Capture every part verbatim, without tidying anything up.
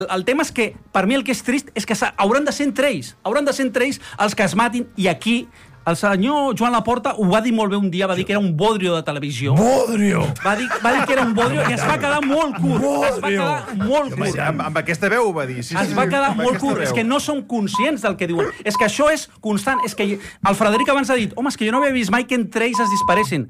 El tema és que, per mi el que és trist és que hauran de ser entre ells, hauran de ser entre ells els que es matin, i aquí el senyor Joan Laporta ho va dir molt bé un dia, va dir que era un bodrio de televisió. Bodrio! Va dir, va dir que era un bodrio i es va quedar molt curt. Bodrio. Es va quedar molt curt. Amb, amb aquesta veu ho va dir. Sí, es sí, va sí, quedar amb molt aquesta curt. veu. És que no són conscients del que diuen. És que això és constant. És que el Frederic abans ha dit, home, és que jo no havia vist mai que entre ells es disparessin.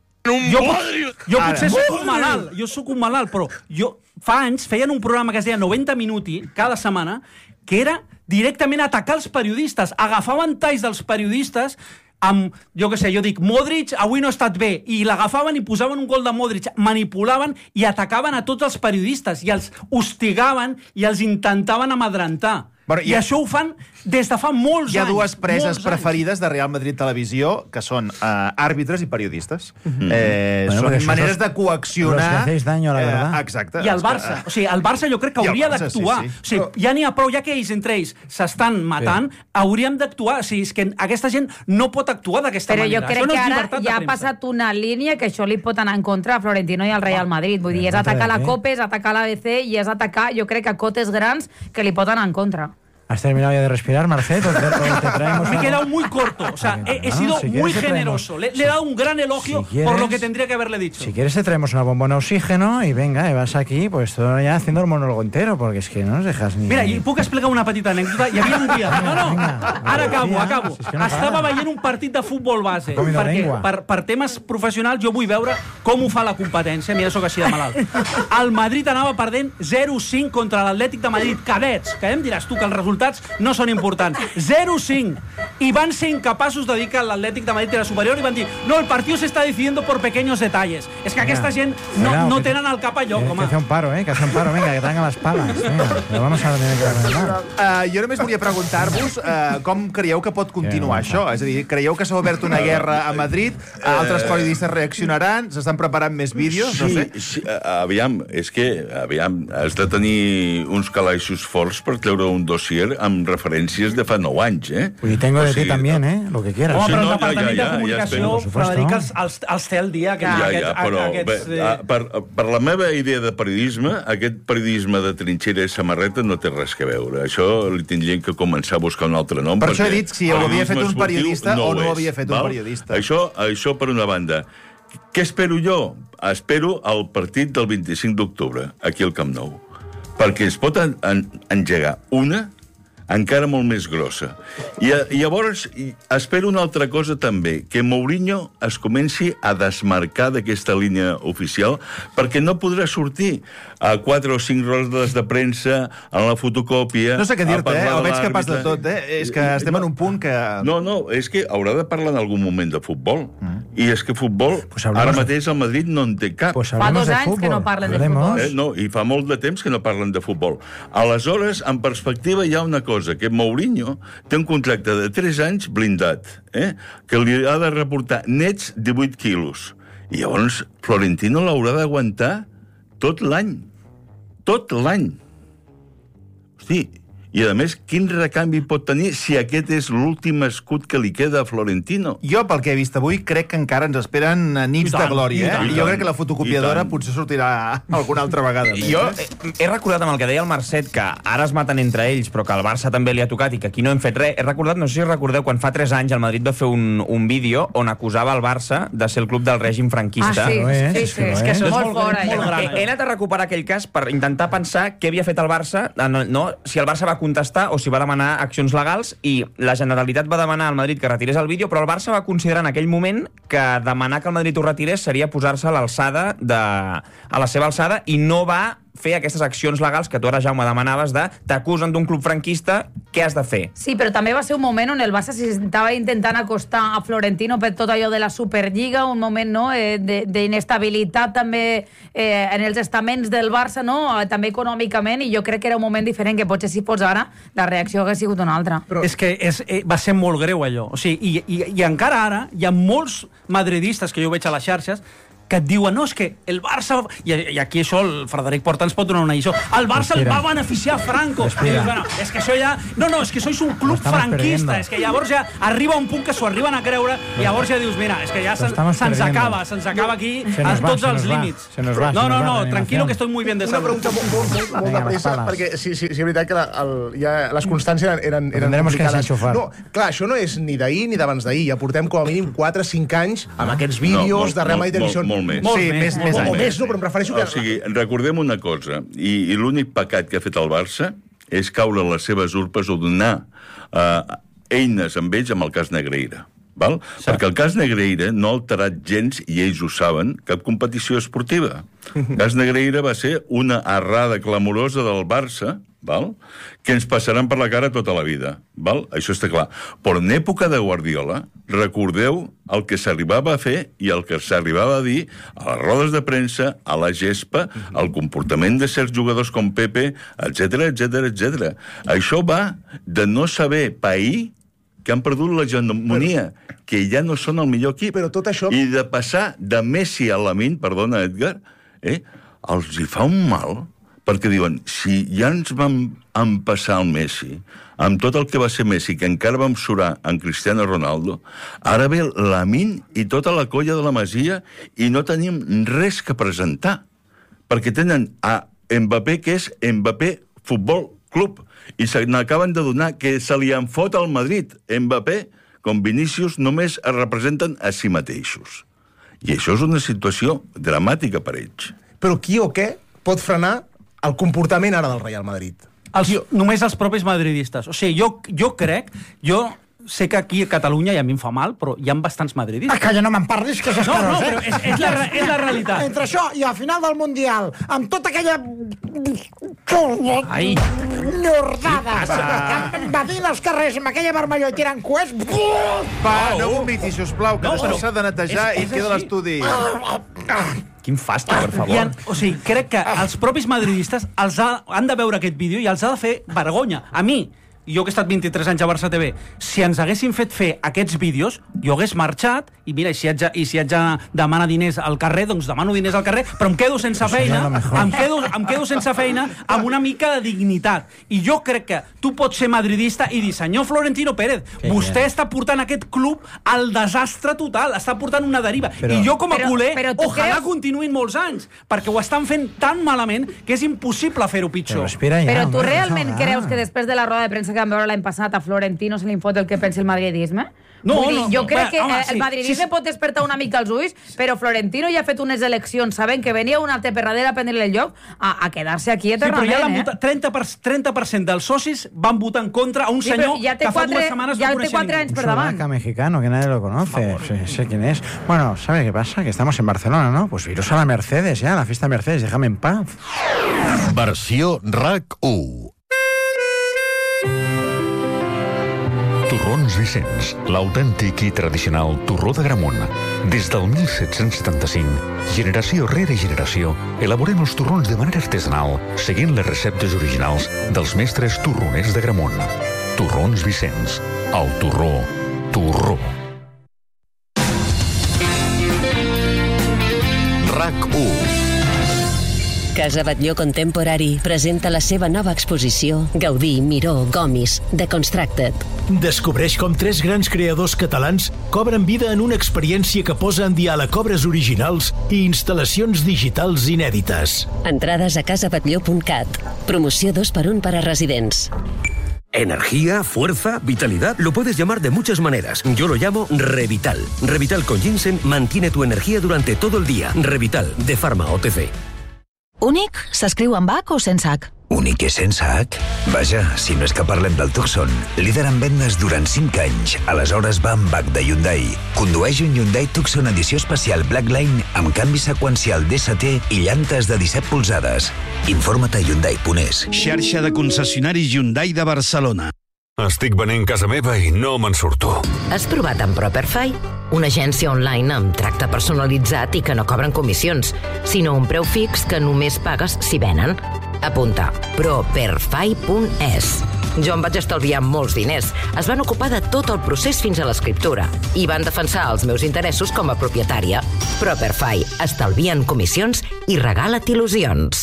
Jo, jo potser sóc un malalt, jo sóc un malalt, però jo fa anys feien un programa que es deia noventa minuti cada setmana, que era directament atacar els periodistes. Agafaven talls dels periodistes amb, jo què sé, jo dic, Modric avui no ha estat bé, i l'agafaven i posaven un gol de Modric, manipulaven i atacaven a tots els periodistes, i els hostigaven i els intentaven amedrentar. Bueno, I ha... això ho fan des de fa molts anys. Hi ha dues preses preferides anys. de Real Madrid Televisió, que són uh, àrbitres i periodistes. Mm-hmm. eh, bueno, són maneres sos... de coaccionar... Los que hacéis daño, la verdad. Eh, exacte. I el Barça. O sigui, el Barça jo crec que hauria d'actuar. Sí, sí. O sigui, ja n'hi ha prou, ja que ells entre ells s'estan matant, sí. hauríem d'actuar. O sigui, és que aquesta gent no pot actuar d'aquesta Però manera. jo crec no que ara ja ha passat una línia que això li pot anar en contra a Florentino i al Real Madrid. Vull dir, és atacar la Copa, és atacar l'A B C i és atacar, jo crec, a cotes grans que li pot anar en contra. ¿Has terminado ya de respirar, Marcet? ¿O te, o te traemos Me he algo? quedado muy corto. O sea, he, he sido si muy quieres, generoso. Le, traemos... le he dado un gran elogio si quieres, por lo que tendría que haberle dicho. Si quieres te traemos una bombona de oxígeno y venga, y vas aquí, pues todo ya haciendo el monólogo entero, porque es que no nos dejas ni... Mira, i puc explicar una petita anècdota? Hi havia un dia... No, no, ara acabo, acabo. Si és que no Estava para. veient un partit de futbol base, Com perquè per, per temes professionals jo vull veure com ho fa la competència. Mira, sóc així de malalt. El Madrid anava perdent zero cinc contra l'Atlètic de Madrid, cadets, que em diràs tu que els resultats no són importants. zero cinc. I van ser incapaços de dir que l'Atlètic de Madrid era superior i van dir, no, el partido se está decidiendo por pequeños detalles. És que aquesta gent no, no tenen el cap a lloc, que, home. que hace un paro, eh? Que hace un paro, venga, que traigan las palas. Venga, lo vamos a tener que arreglar. Uh, jo només volia preguntar-vos uh, com creieu que pot continuar això? És a dir, creieu que s'ha obert una guerra a Madrid? Altres periodistes reaccionaran? S'estan preparant més vídeos? No sé. Sí, sí, aviam, és que aviam, has de tenir uns calaixos forts per treure un dossier amb referències de fa nou anys, eh? Y tengo O de ti sigui, también, ¿eh? Lo que quieras. Home, Sí, però el no, ja, Departament ja, ja, de Comunicació, ja Frederic, els, els, els té al dia. Aquests, Ja, aquests, ja, però aquests, bé, eh... per, per la meva idea de periodisme, aquest periodisme de trinxera i samarreta no té res que veure. Això li tindrien que començar a buscar un altre nom. Per això he dit si ho havia fet un periodisme periodista esportiu o no ho és, havia fet un val? periodista. Això, això per una banda. Què espero jo? Espero el partit del vint-i-cinc d'octubre, aquí al Camp Nou. Perquè es pot en, en, engegar una encara molt més grossa. I, i llavors espero una altra cosa també, que Mourinho es comenci a desmarcar d'aquesta línia oficial, perquè no podrà sortir a quatre o cinc rodes de premsa, en la fotocòpia... No sé què dir-te, eh? El veig capaç de l'àrbitre. tot, eh? És que estem en un punt que... No, no, és que haurà de parlar en algun moment de futbol. Mm. I és que futbol, Pues hablemos ara de- mateix el Madrid no en té cap. Pues Fa hablemos dos de anys fútbol. que no parlen de Hablemos. futbol. Eh? No, i fa molt de temps que no parlen de futbol. Aleshores, en perspectiva, hi ha una cosa, que Mourinho té un contracte de tres anys blindat, eh? que li ha de reportar nets divuit quilos. I llavors Florentino l'haurà d'aguantar tot l'any. Tot l'any. Hosti, i a més, quin recanvi pot tenir si aquest és l'últim escut que li queda a Florentino? Jo, pel que he vist avui, crec que encara ens esperen nits I tant, de glòria, i eh? tant, I jo i crec que la tant, fotocopiadora i tant. potser sortirà alguna altra vegada. més, Jo eh? he, he recordat amb el que deia el Marcet, que ara es maten entre ells, però que al Barça també li ha tocat i que aquí no hem fet res. He recordat, no sé si recordeu, quan fa tres anys el Madrid va fer un, un vídeo on acusava el Barça de ser el club del règim Ah, franquista. sí, Lo és, sí, és sí. que lo És que és. és És molt molt fora. gran, molt allò. gran. He, he anat a recuperar aquell cas per intentar pensar què havia fet el Barça, no, no, si el Barça va contestar o si va demanar accions legals, i la Generalitat va demanar al Madrid que retirés el vídeo, però el Barça va considerar en aquell moment que demanar que el Madrid ho retirés seria posar-se a l'alçada de, a la seva alçada, i no va fer aquestes accions legals que tu ara, Jaume, demanaves de t'acusen d'un club franquista, què has de fer? Sí, però també va ser un moment on el Barça s'estava intentant acostar a Florentino per tot allò de la Superliga, un moment no, eh, d'inestabilitat també eh, en els estaments del Barça, no? Eh, també econòmicament, i jo crec que era un moment diferent, que potser si fos ara la reacció hagués sigut una altra. Però... És que és, eh, va ser molt greu allò. O sigui, i, i, I encara ara hi ha molts madridistes que jo veig a les xarxes que et diuen, no, és que el Barça... I, i aquí això, el Frederic Porta ens pot donar una lliçó. El Barça el va beneficiar Franco. I dius, bueno, és que això ja... No, no, és que sois un club franquista. És que llavors ja arriba un punt que s'ho arriben a creure i llavors ja dius, mira, és que ja se'ns acaba, se'ns acaba aquí a tots els límits. No, no, no, tranquilo, que estoy muy bien de salud. Una pregunta molt, molt, molt de pressa, perquè sí, sí, sí, és veritat que la, el, ja, les constants eren, eren, eren complicades. No, clar, això no és ni d'ahir ni d'abans d'ahir. Ja portem com a mínim quatre o cinc anys amb aquests vídeos de Real Madrid Televisió. Molt més. Sí, més, més O més, no, però em prefereixo que... O sigui, recordem una cosa, i, i l'únic pecat que ha fet el Barça és caure en les seves urpes o donar eh, eines amb ells amb el cas Negreira. Val? Sí. Perquè el cas Negreira no ha alterat gens, i ells ho saben, cap competició esportiva. El cas Negreira va ser una errada clamorosa del Barça, val? Que ens passaran per la cara tota la vida. Val? Això està clar. Però en època de Guardiola, recordeu el que s'arribava a fer i el que s'arribava a dir a les rodes de premsa, a la gespa, al comportament de certs jugadors com Pepe, etcètera, etcètera, etcètera. Això va de no saber pair que han perdut l'hegemonia, que ja no són el millor equip. Però tot això... I de passar de Messi a Lamine, perdona, Edgar, eh, els hi fa un mal, perquè diuen, si ja ens vam empassar el Messi, amb tot el que va ser Messi, que encara vam surar en Cristiano Ronaldo, ara ve Lamine i tota la colla de la Masia i no tenim res que presentar, perquè tenen a Mbappé, que és Mbappé Futbol Club, i se n'acaben de donar que se li en fot al Madrid. Mbappé, com Vinícius, només es representen a si mateixos. I això és una situació dramàtica per ells. Però qui o què pot frenar el comportament ara del Real Madrid? Els, només els propis madridistes. O sigui, jo, jo crec... jo sé que aquí a Catalunya, i a mi em fa mal, però hi ha bastants madridistes. Ah, calla, no me'n parlis, que és escarós, no, no, eh? però és, és, la, és la realitat. Entre això i al final del Mundial, amb tota aquella... Ai. Nyordada. Va dir als carrers amb aquella vermelló i tirant coets... Va, no vomiti, sisplau, que No, després però s'ha de netejar és- i és queda així. l'estudi. Quin fàstic, per favor. I han, o sigui, crec que els propis madridistes els ha, han de veure aquest vídeo i els ha de fer vergonya. A mi, jo que he estat vint-i-tres anys a Barça T V, si ens haguessin fet fer aquests vídeos, jo hagués marxat, i mira, i si haig, i si haig de demanar diners al carrer, doncs demano diners al carrer, però em quedo sense feina, em quedo, em quedo sense feina amb una mica de dignitat. I jo crec que tu pots ser madridista i dir, senyor Florentino Pérez, Que vostè ja. està portant aquest club al desastre total, està portant una deriva. Però- I jo com a Però- culer, però tu ojalà creus- continuïn molts anys, perquè ho estan fent tan malament que és impossible fer-ho Però pitjor. respira ja, Però tu home, realment no, creus no. que després de la roda de premsa que vam veure l'any passat a Florentino se li fot el que pensa el madridisme? No, Vull dir, no, jo no, crec va, que home, eh, sí, el madridisme sí. pot despertar una mica els ulls, però Florentino ja ha fet unes eleccions sabent que venia un altre per darrere a prendre el lloc a, a quedar-se aquí Sí, però eternament, ja l'han eh? votat, trenta per cent, trenta per cent dels socis van votar en contra a un Sí, però senyor ja té que fa quatre- dues setmanes ja no té coneixia quatre ningú. anys per Un davant. sudaca mexicano que nadie lo conoce. Sí, sé quién es. Bueno, ¿sabe qué pasa? Que estamos en Barcelona, ¿no? Pues iros a la Mercedes, ya, a la fiesta Mercedes, déjame en paz. Versió RAC u. Torrons Vicenç, l'autèntic i tradicional torró de Gramunt. Des del mil set-cents setanta-cinc, generació rere generació, elaborem els torrons de manera artesanal, seguint les receptes originals dels mestres torroners de Gramunt. Torrons Vicenç, el torró, torró. RAC u. Casa Batlló Contemporary presenta la seva nova exposició Gaudí, Miró, Gomis, The Constructed. Descobreix com tres grans creadors catalans cobren vida en una experiència que posa en diàleg obres originals i instal·lacions digitals inèdites. Entrades a casa batlló punt cat. Promoció dos per un para residents. Energía, fuerza, vitalidad, lo puedes llamar de muchas maneras. Yo lo llamo Revital. Revital con ginseng mantiene tu energía durante todo el día. Revital, de Pharma O T C. Únic s'escriu amb H o sense H? Únic i sense H? Vaja, si no és que parlem del Tucson, líder en vendes durant cinc anys. Aleshores va amb H de Hyundai. Condueix un Hyundai Tucson edició especial Blackline amb canvi seqüencial D S T i llantes de disset polzades. Informa't a hyundai punt es. Xarxa de concessionaris Hyundai de Barcelona. Estic venent casa meva i no me'n surto. Has provat amb Properfy? Una agència online amb tracte personalitzat i que no cobren comissions, sinó un preu fix que només pagues si venen. Apunta properfy punt es. Jo em vaig estalviar molts diners. Es van ocupar de tot el procés fins a l'escriptura i van defensar els meus interessos com a propietària. Properfy. Estalvien comissions i regala't il·lusions.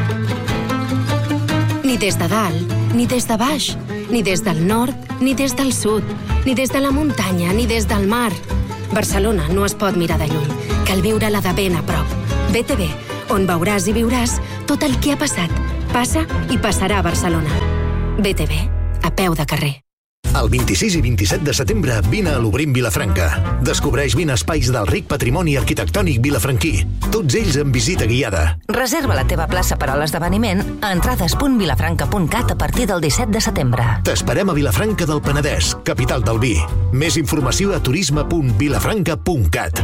Ni des de dalt, ni des de baix, ni des del nord, ni des del sud, ni des de la muntanya, ni des del mar. Barcelona no es pot mirar de lluny, cal viure-la de ben a prop. B T V, on veuràs i viuràs tot el que ha passat, passa i passarà a Barcelona. B T V, a peu de carrer. El vint-i-sis i vint-i-set de setembre vine a l'Obrim Vilafranca. Descobreix vint espais del ric patrimoni arquitectònic vilafranquí, tots ells amb visita guiada. Reserva la teva plaça per a l'esdeveniment a entrades punt vilafranca punt cat a partir del disset de setembre. T'esperem a Vilafranca del Penedès, capital del vi. Més informació a turisme punt vilafranca punt cat.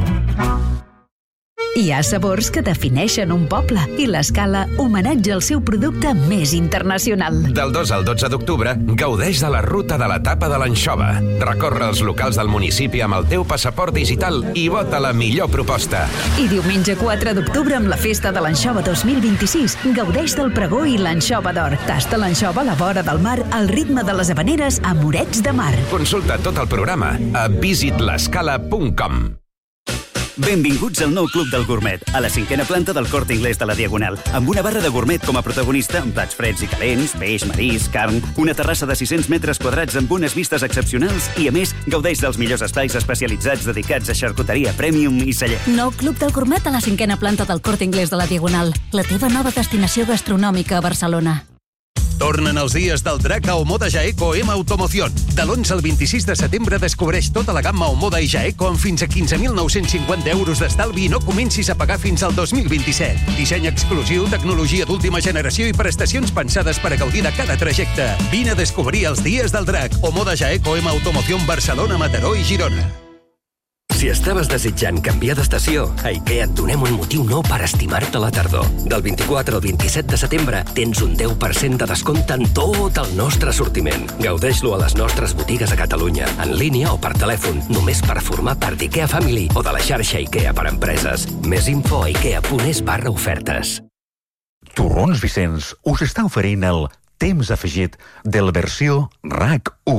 Hi ha sabors que defineixen un poble i l'Escala homenatja el seu producte més internacional. Del dos al dotze d'octubre, gaudeix de la ruta de l'etapa de l'anxova. Recorre els locals del municipi amb el teu passaport digital i vota la millor proposta. I diumenge quatre d'octubre, amb la Festa de l'Anxova dos mil vint-i-sis, gaudeix del pregó i l'anxova d'or. Tasta l'anxova a la vora del mar al ritme de les habaneres a Morets de Mar. Consulta tot el programa a visit l'escala punt com. Benvinguts al nou Club del Gourmet, a la cinquena planta del Corte Inglés de la Diagonal, amb una barra de gourmet com a protagonista, amb plats freds i calents, peix, marisc, carn, una terrassa de sis-cents metres quadrats amb unes vistes excepcionals i, a més, gaudeix dels millors espais especialitzats dedicats a xarcuteria premium i celler. Nou Club del Gourmet a la cinquena planta del Corte Inglés de la Diagonal, la teva nova destinació gastronòmica a Barcelona. Tornen els dies del drac a Omoda Jaeco M Automoción. De l'onze al vint-i-sis de setembre descobreix tota la gamma Omoda i Jaeco amb fins a quinze mil nou-cents cinquanta euros d'estalvi i no comencis a pagar fins al dos mil vint-i-set. Disseny exclusiu, tecnologia d'última generació i prestacions pensades per a gaudir de cada trajecte. Vine a descobrir els dies del drac. Omoda Jaeco M Automoción Barcelona, Mataró i Girona. Si estaves desitjant canviar d'estació, a IKEA et donem un motiu nou per estimar-te la tardor. Del vint-i-quatre al vint-i-set de setembre tens un deu per cent de descompte en tot el nostre assortiment. Gaudeix-lo a les nostres botigues a Catalunya, en línia o per telèfon, només per formar part d'IKEA Family o de la xarxa IKEA per empreses. Més info a ikea punt es barra ofertes. Torrons Vicenç us està oferint el temps afegit de la versió RAC u.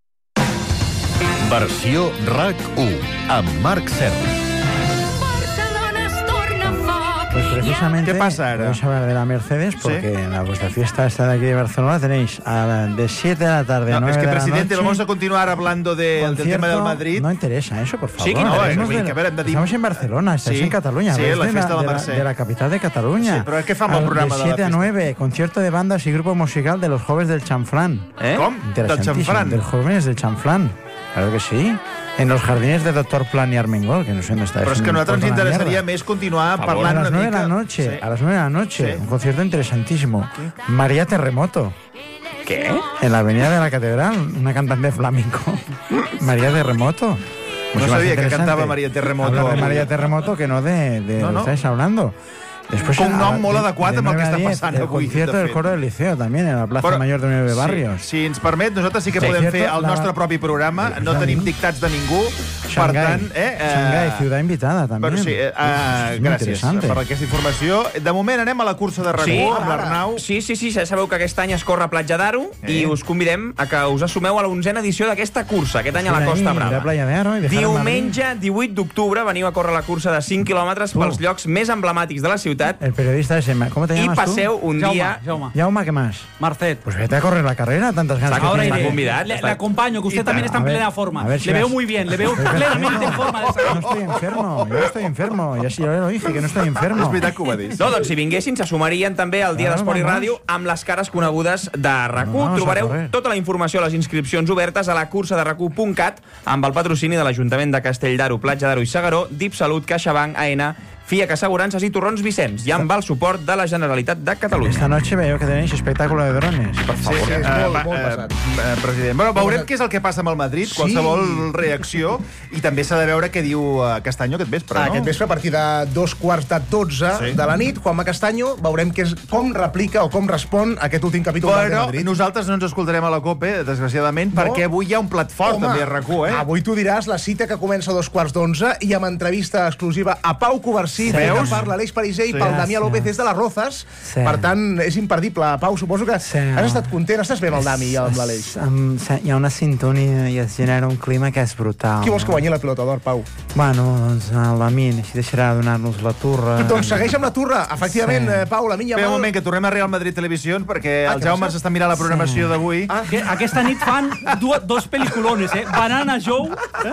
Versió RAC u, amb Marc Serra. Pues precisamente, ¿qué pasa ahora? Vamos a hablar de la Mercedes, porque ¿sí? En la vuestra fiesta esta de aquí de Barcelona tenéis a la, de siete de la tarde a no, nueve es que, de la presidente, noche, vamos a continuar hablando de, del tema del Madrid. No interesa eso, por favor. Sí, que no, eh, de, que ver, de, estamos en Barcelona, estáis sí, en Cataluña. Sí, de la fiesta la, de la Mercè. De la, de la capital de Cataluña. Sí, pero es que fama el programa de siete a nueve, concierto de bandas y grupo musical de los jóvenes del Chanflán. ¿Eh? ¿Cómo? Del Chanflán. De los jóvenes del Chanflán. Claro que sí. En los jardines de Doctor Plan y Armengol, que no sé dónde está. Pero es que a nosaltres ens interessaria més continuar parlant a las nueve una mica... de la noche, sí. A las nueve de la noche, sí. Un concierto interesantísimo. ¿Qué? María Terremoto. ¿Qué? En la avenida de la Catedral, una cantante flamenco. María Terremoto. No sabía que cantaba María Terremoto. Habla de María Terremoto, que no de, de no, lo no. estáis hablando. Después, un nom molt adequat amb el que està passant el avui. concierto del coro del Liceo, también, en la Plaza Però, Mayor de Nueve Barrios. Sí, si ens permet, nosaltres sí que sí, podem fer el nostre la... propi programa, sí, no tenim dictats de ningú, Shanghai, per tant... Eh, eh, Shanghai, ciutat invitada, també. Però sí, eh, eh, gràcies per aquesta informació. De moment anem a la cursa de RAC u sí, amb l'Arnau. Sí, sí, sí, ja sabeu que aquest any es corre a Platja d'Aro eh. i us convidem a que us assumeu a l'onzena edició d'aquesta cursa, aquest any a la Costa Brava. Diumenge, divuit d'octubre, veniu a córrer la cursa de cinc quilòmetres pels llocs més emblemàtics de la ciutat. El periodista ese, ¿cómo te llamas tú? Y paseo un Jaume, día... Jaume. Jaume, ¿qué más? Marcet. Pues vete a correr la carrera, tantas ganas que Ahora tienes. convidado. Le, le acompaño, que usted también está en plena forma. Si le vas... veo muy bien, le veo plenamente en forma. De no estoy enfermo, yo no estoy enfermo. Ya sí, yo lo dije, que no estoy enfermo. És veritat que ho va dir. No, doncs si vinguessin, se sumarien també al Dia d'Esport i Ràdio amb les cares conegudes de RAC u. Trobareu tota la informació a les inscripcions obertes a la cursa de rac u punt cat amb el patrocini de l'Ajuntament de Castell d'Aro, Platja d'Aro i Segaró, DIP Salut, CaixaBank, A N, FIAC Assegurances i Torrons Vicenç, i amb el suport de la Generalitat de Catalunya. Esta noche veo que tenéis espectáculo de drones. Per favor. Sí, sí, és molt, uh, molt pesat. Uh, uh, president. Bueno, veurem què és el que passa amb el Madrid, sí. Qualsevol reacció, i també s'ha de veure què diu uh, Castanyo aquest vespre, ah, no? Aquest vespre, a partir de dos quarts de dotze sí. de la nit, Juanma Castanyo, veurem que és, com replica o com respon aquest últim capítol Però de Madrid. nosaltres no ens escoltarem a la COPE, desgraciadament, no. perquè avui hi ha un plat fort, Home, també a RAC u, eh? Avui tu diràs la cita que comença a dos quarts d'onze i amb entrevista exclusiva a Pau Covarsí, sí, feta per l'Aleix Pariser i pel Damià López des de les Rozas. Per tant, és imperdible. Pau, suposo que has estat content, estàs bé amb el Dami i amb l'Aleix. Hi ha una sintonia i es genera un clima que és brutal. Qui vols que guanyi la pilota d'or, Pau? Bueno, doncs el Lamin, així deixarà de donar-nos la turra. Doncs segueix amb la turra, efectivament, Pau, Lamin Yamal. Espera un moment, que tornem a Real Madrid Televisió, perquè el Jaume s'està mirant la programació d'avui. Aquesta nit fan dos peliculones, eh? Banana Joe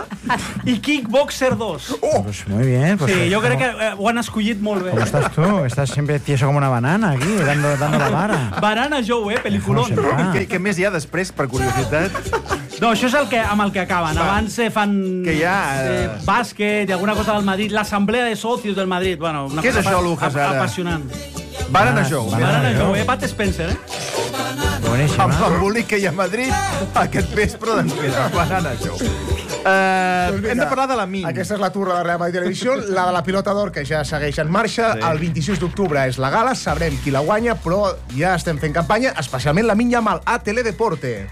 i Kickboxer dos. Pues muy bien. Pues sí, jo crec que ho han escollit molt bé. ¿Cómo estás tú? Estás siempre tieso como una banana aquí, dando, dando la vara. Banana Joe, eh? Peliculón. Què, què més hi ha després, per curiositat? No, això és el que, amb el que acaben. Abans eh, fan que hi ha, eh, bàsquet i alguna cosa del Madrid. L'assemblea de socios del Madrid. Bueno, una què és això, Lucas, ara? Apassionant. Banana Joe. Banana Joe, eh? Pat Spencer, eh? Boníssim, amb l'embolic que hi ha a Madrid aquest vespre, doncs mira, Banana Joe. Uh, hem de parlar de la Min. Aquesta és la turra de Real Madrid Televisió, la de la pilota d'or, que ja segueix en marxa. Sí. El vint-i-sis d'octubre és la gala, sabrem qui la guanya, però ja estem fent campanya, especialment la Min Yamal a Teledeporte.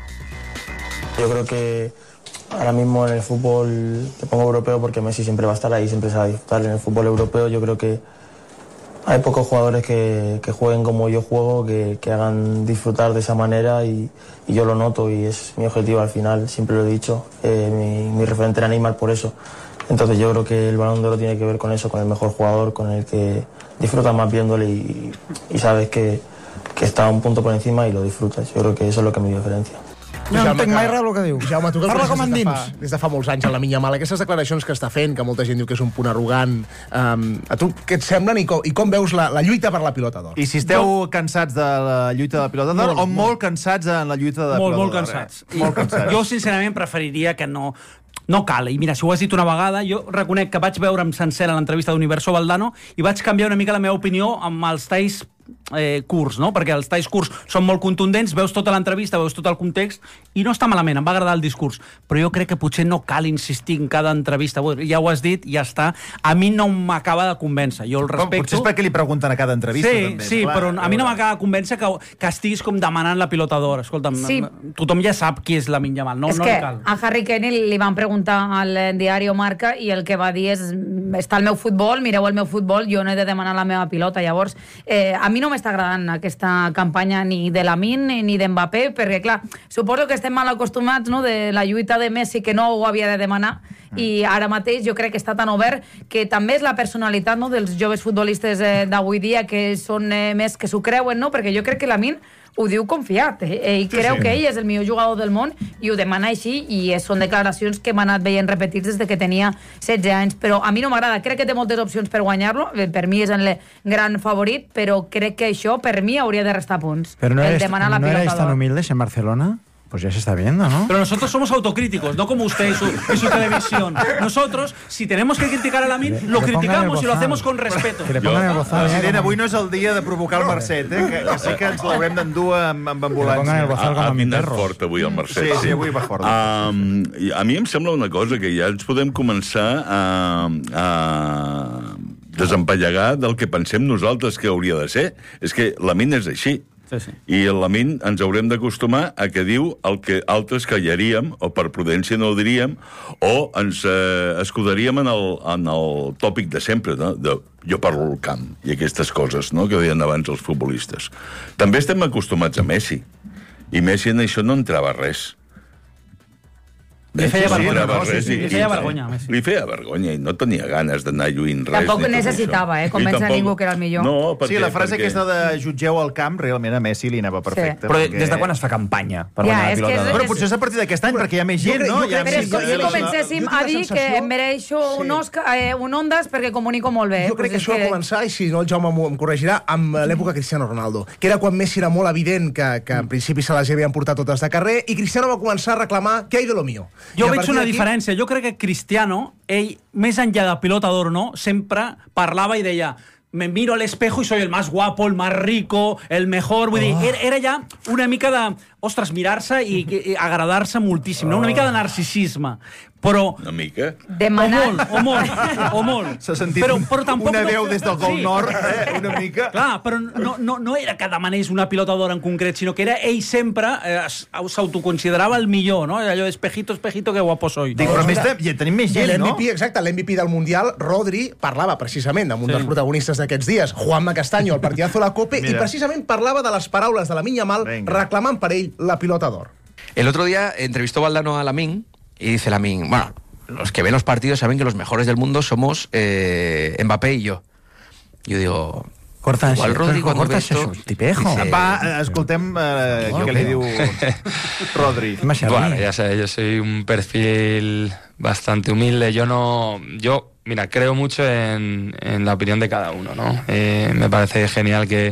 Yo creo que ahora mismo en el fútbol, te pongo europeo porque Messi siempre va a estar ahí, siempre se va a disfrutar. En el fútbol europeo yo creo que hay pocos jugadores que, que jueguen como yo juego, que, que hagan disfrutar de esa manera y, y yo lo noto y es mi objetivo al final, siempre lo he dicho. Eh, mi, mi referente era Neymar por eso. Entonces yo creo que el Balón de Oro tiene que ver con eso, con el mejor jugador, con el que disfrutas más viéndole y, y sabes que, que está un punto por encima y lo disfrutas. Yo creo que eso es lo que me diferencia. No entenc mai res el que diu. Jaume, tu que parla com endins. Des, des de fa molts anys a la Min Yamal, aquestes declaracions que està fent, que molta gent diu que és un punt arrogant, um, a tu què et semblen i com, i com veus la, la lluita per la pilota d'or? I si esteu no. cansats de la lluita de la pilota d'or o molt, molt cansats en la lluita de la molt, pilota d'or? Molt cansats. Eh? Molt cansats. Jo, sincerament, preferiria que no... No cal, i mira, si ho has dit una vegada, jo reconec que vaig veure'm sencera l'entrevista d'Universo Valdano i vaig canviar una mica la meva opinió amb els talls eh, curts, no? Perquè els talls curts són molt contundents, veus tota l'entrevista, veus tot el context, i no està malament, em va agradar el discurs. Però jo crec que potser no cal insistir en cada entrevista. Ja ho has dit, ja està. A mi no m'acaba de convèncer. Jo el respecto... Potser és perquè li pregunten a cada entrevista, sí, també. Sí, clar, però a mi no m'acaba de convèncer que, que estiguis com demanant la pilota d'or. Escolta'm, sí. Tothom ja sap qui és la Min Yamal. No, és no que cal. a Harry Kane li van preguntar al diari Marca i el que va dir és està el meu futbol, mireu el meu futbol, jo no he de demanar la meva pilota. Llavors, eh, a mi no m'està agradant aquesta campanya ni de Lamin ni d'Mbappé, perquè, clar, suposo que estem mal acostumats, no?, de la lluita de Messi, que no ho havia de demanar, mm. i ara mateix jo crec que està tan obert que també és la personalitat, no?, dels joves futbolistes eh, d'avui dia, que són eh, més que s'ho creuen, no?, perquè jo crec que Lamin ho diu confiat. Eh? Ell sí, creu sí. que ell és el millor jugador del món i ho demana així, i són declaracions que hem anat veient repetits des de que tenia setze anys. Però a mi no m'agrada. Crec que té moltes opcions per guanyar-lo. Per mi és el gran favorit, però crec que això, per mi, hauria de restar punts. Però no el eres, demanar la ¿no pilota erais tan humildes en Barcelona? Pues ya se está viendo, ¿no? Pero nosotros somos autocríticos, no como usted y su, y su televisión. Nosotros, si tenemos que criticar a Lamin, lo criticamos y lo hacemos con respeto. Que le pongan el bozal. President, avui no és el dia de provocar el Mercet, eh? Que, que sí que ens l'haurem d'endur amb, amb ambulància. Que le pongan el bozal com a mi perro. Fort avui el Mercet. Sí, sí, avui va fort. Um, a mi em sembla una cosa, que ja ens podem començar a, a desempallegar del que pensem nosaltres que hauria de ser. És que Lamin és així. Sí, sí. I el Lamin ens haurem d'acostumar a que diu el que altres callaríem, o per prudència no ho diríem, o ens eh, escudaríem en el, en el tòpic de sempre, no? De jo parlo al camp, i aquestes coses, no?, que deien abans els futbolistes. També estem acostumats a Messi, i Messi en això no entrava res. Li feia vergonya. No, sí, sí, li feia vergonya, Messi. Li feia vergonya i no tenia ganes d'anar lluint res. Tampoc necessitava, eh, convèncer tampoc... ningú que era el millor. No, perquè, sí, la frase perquè... aquesta de jutgeu al camp, realment a Messi li anava perfecte. Sí. Però perquè... des de quan es fa campanya per ja, guanyar la pilota és... d'or? Però potser és a partir d'aquest any, perquè hi ha més gent, no? Però és com si comencéssim a dir que em mereixo un Oscar, eh, un Ondas perquè comunico molt bé. Jo crec que això va començar, i si no el Jaume em corregirà, amb l'època Cristiano Ronaldo, que era quan Messi era molt evident que, que en principi se les havien portat totes de carrer, i Cristiano va començar a reclamar què hi de lo mío. Jo veig una diferència. Jo crec que Cristiano, ell, més enllà de pilota d'or, no, sempre parlava i deia me miro al espejo y soy el más guapo, el más rico, el mejor. Vull dir, era, era ja una mica de ostres, mirar-se i, i agradar-se moltíssim, no? Una mica de narcisisme. Però... Una mica. Demanar... O molt, o molt, o molt. S'ha sentit però, però tampoc una no... veu des del Gol Sí. Nord, eh? Una mica. Clar, però no, no, no era que demanés una pilota d'or en concret, sinó que era ell sempre eh, s'autoconsiderava el millor, no? Allò espejito, espejito, que guapo soy. Dic, però més de, ja tenim més gent, l'M V P, no? exacte, l'M V P del Mundial, Rodri, parlava precisament amb un Sí. dels protagonistes d'aquests dies, Juanma Castaño, al partidazo de la Copa, i precisament parlava de les paraules de Lamine Yamal reclamant per ell la pilota d'or. El otro día entrevistó Valdano a Lamine y dice Lamine, bueno, los que ven los partidos saben que los mejores del mundo somos eh, Mbappé y yo. Yo digo... Corta igual Rodri cuando ve cortas esto... eso, tipejo. dice, Va, escoltem eh, què li diu Rodri. Bueno, ya sé, yo soy un perfil bastante humilde. Yo no... Yo, mira, creo mucho en, en la opinión de cada uno, ¿no? Eh, me parece genial que,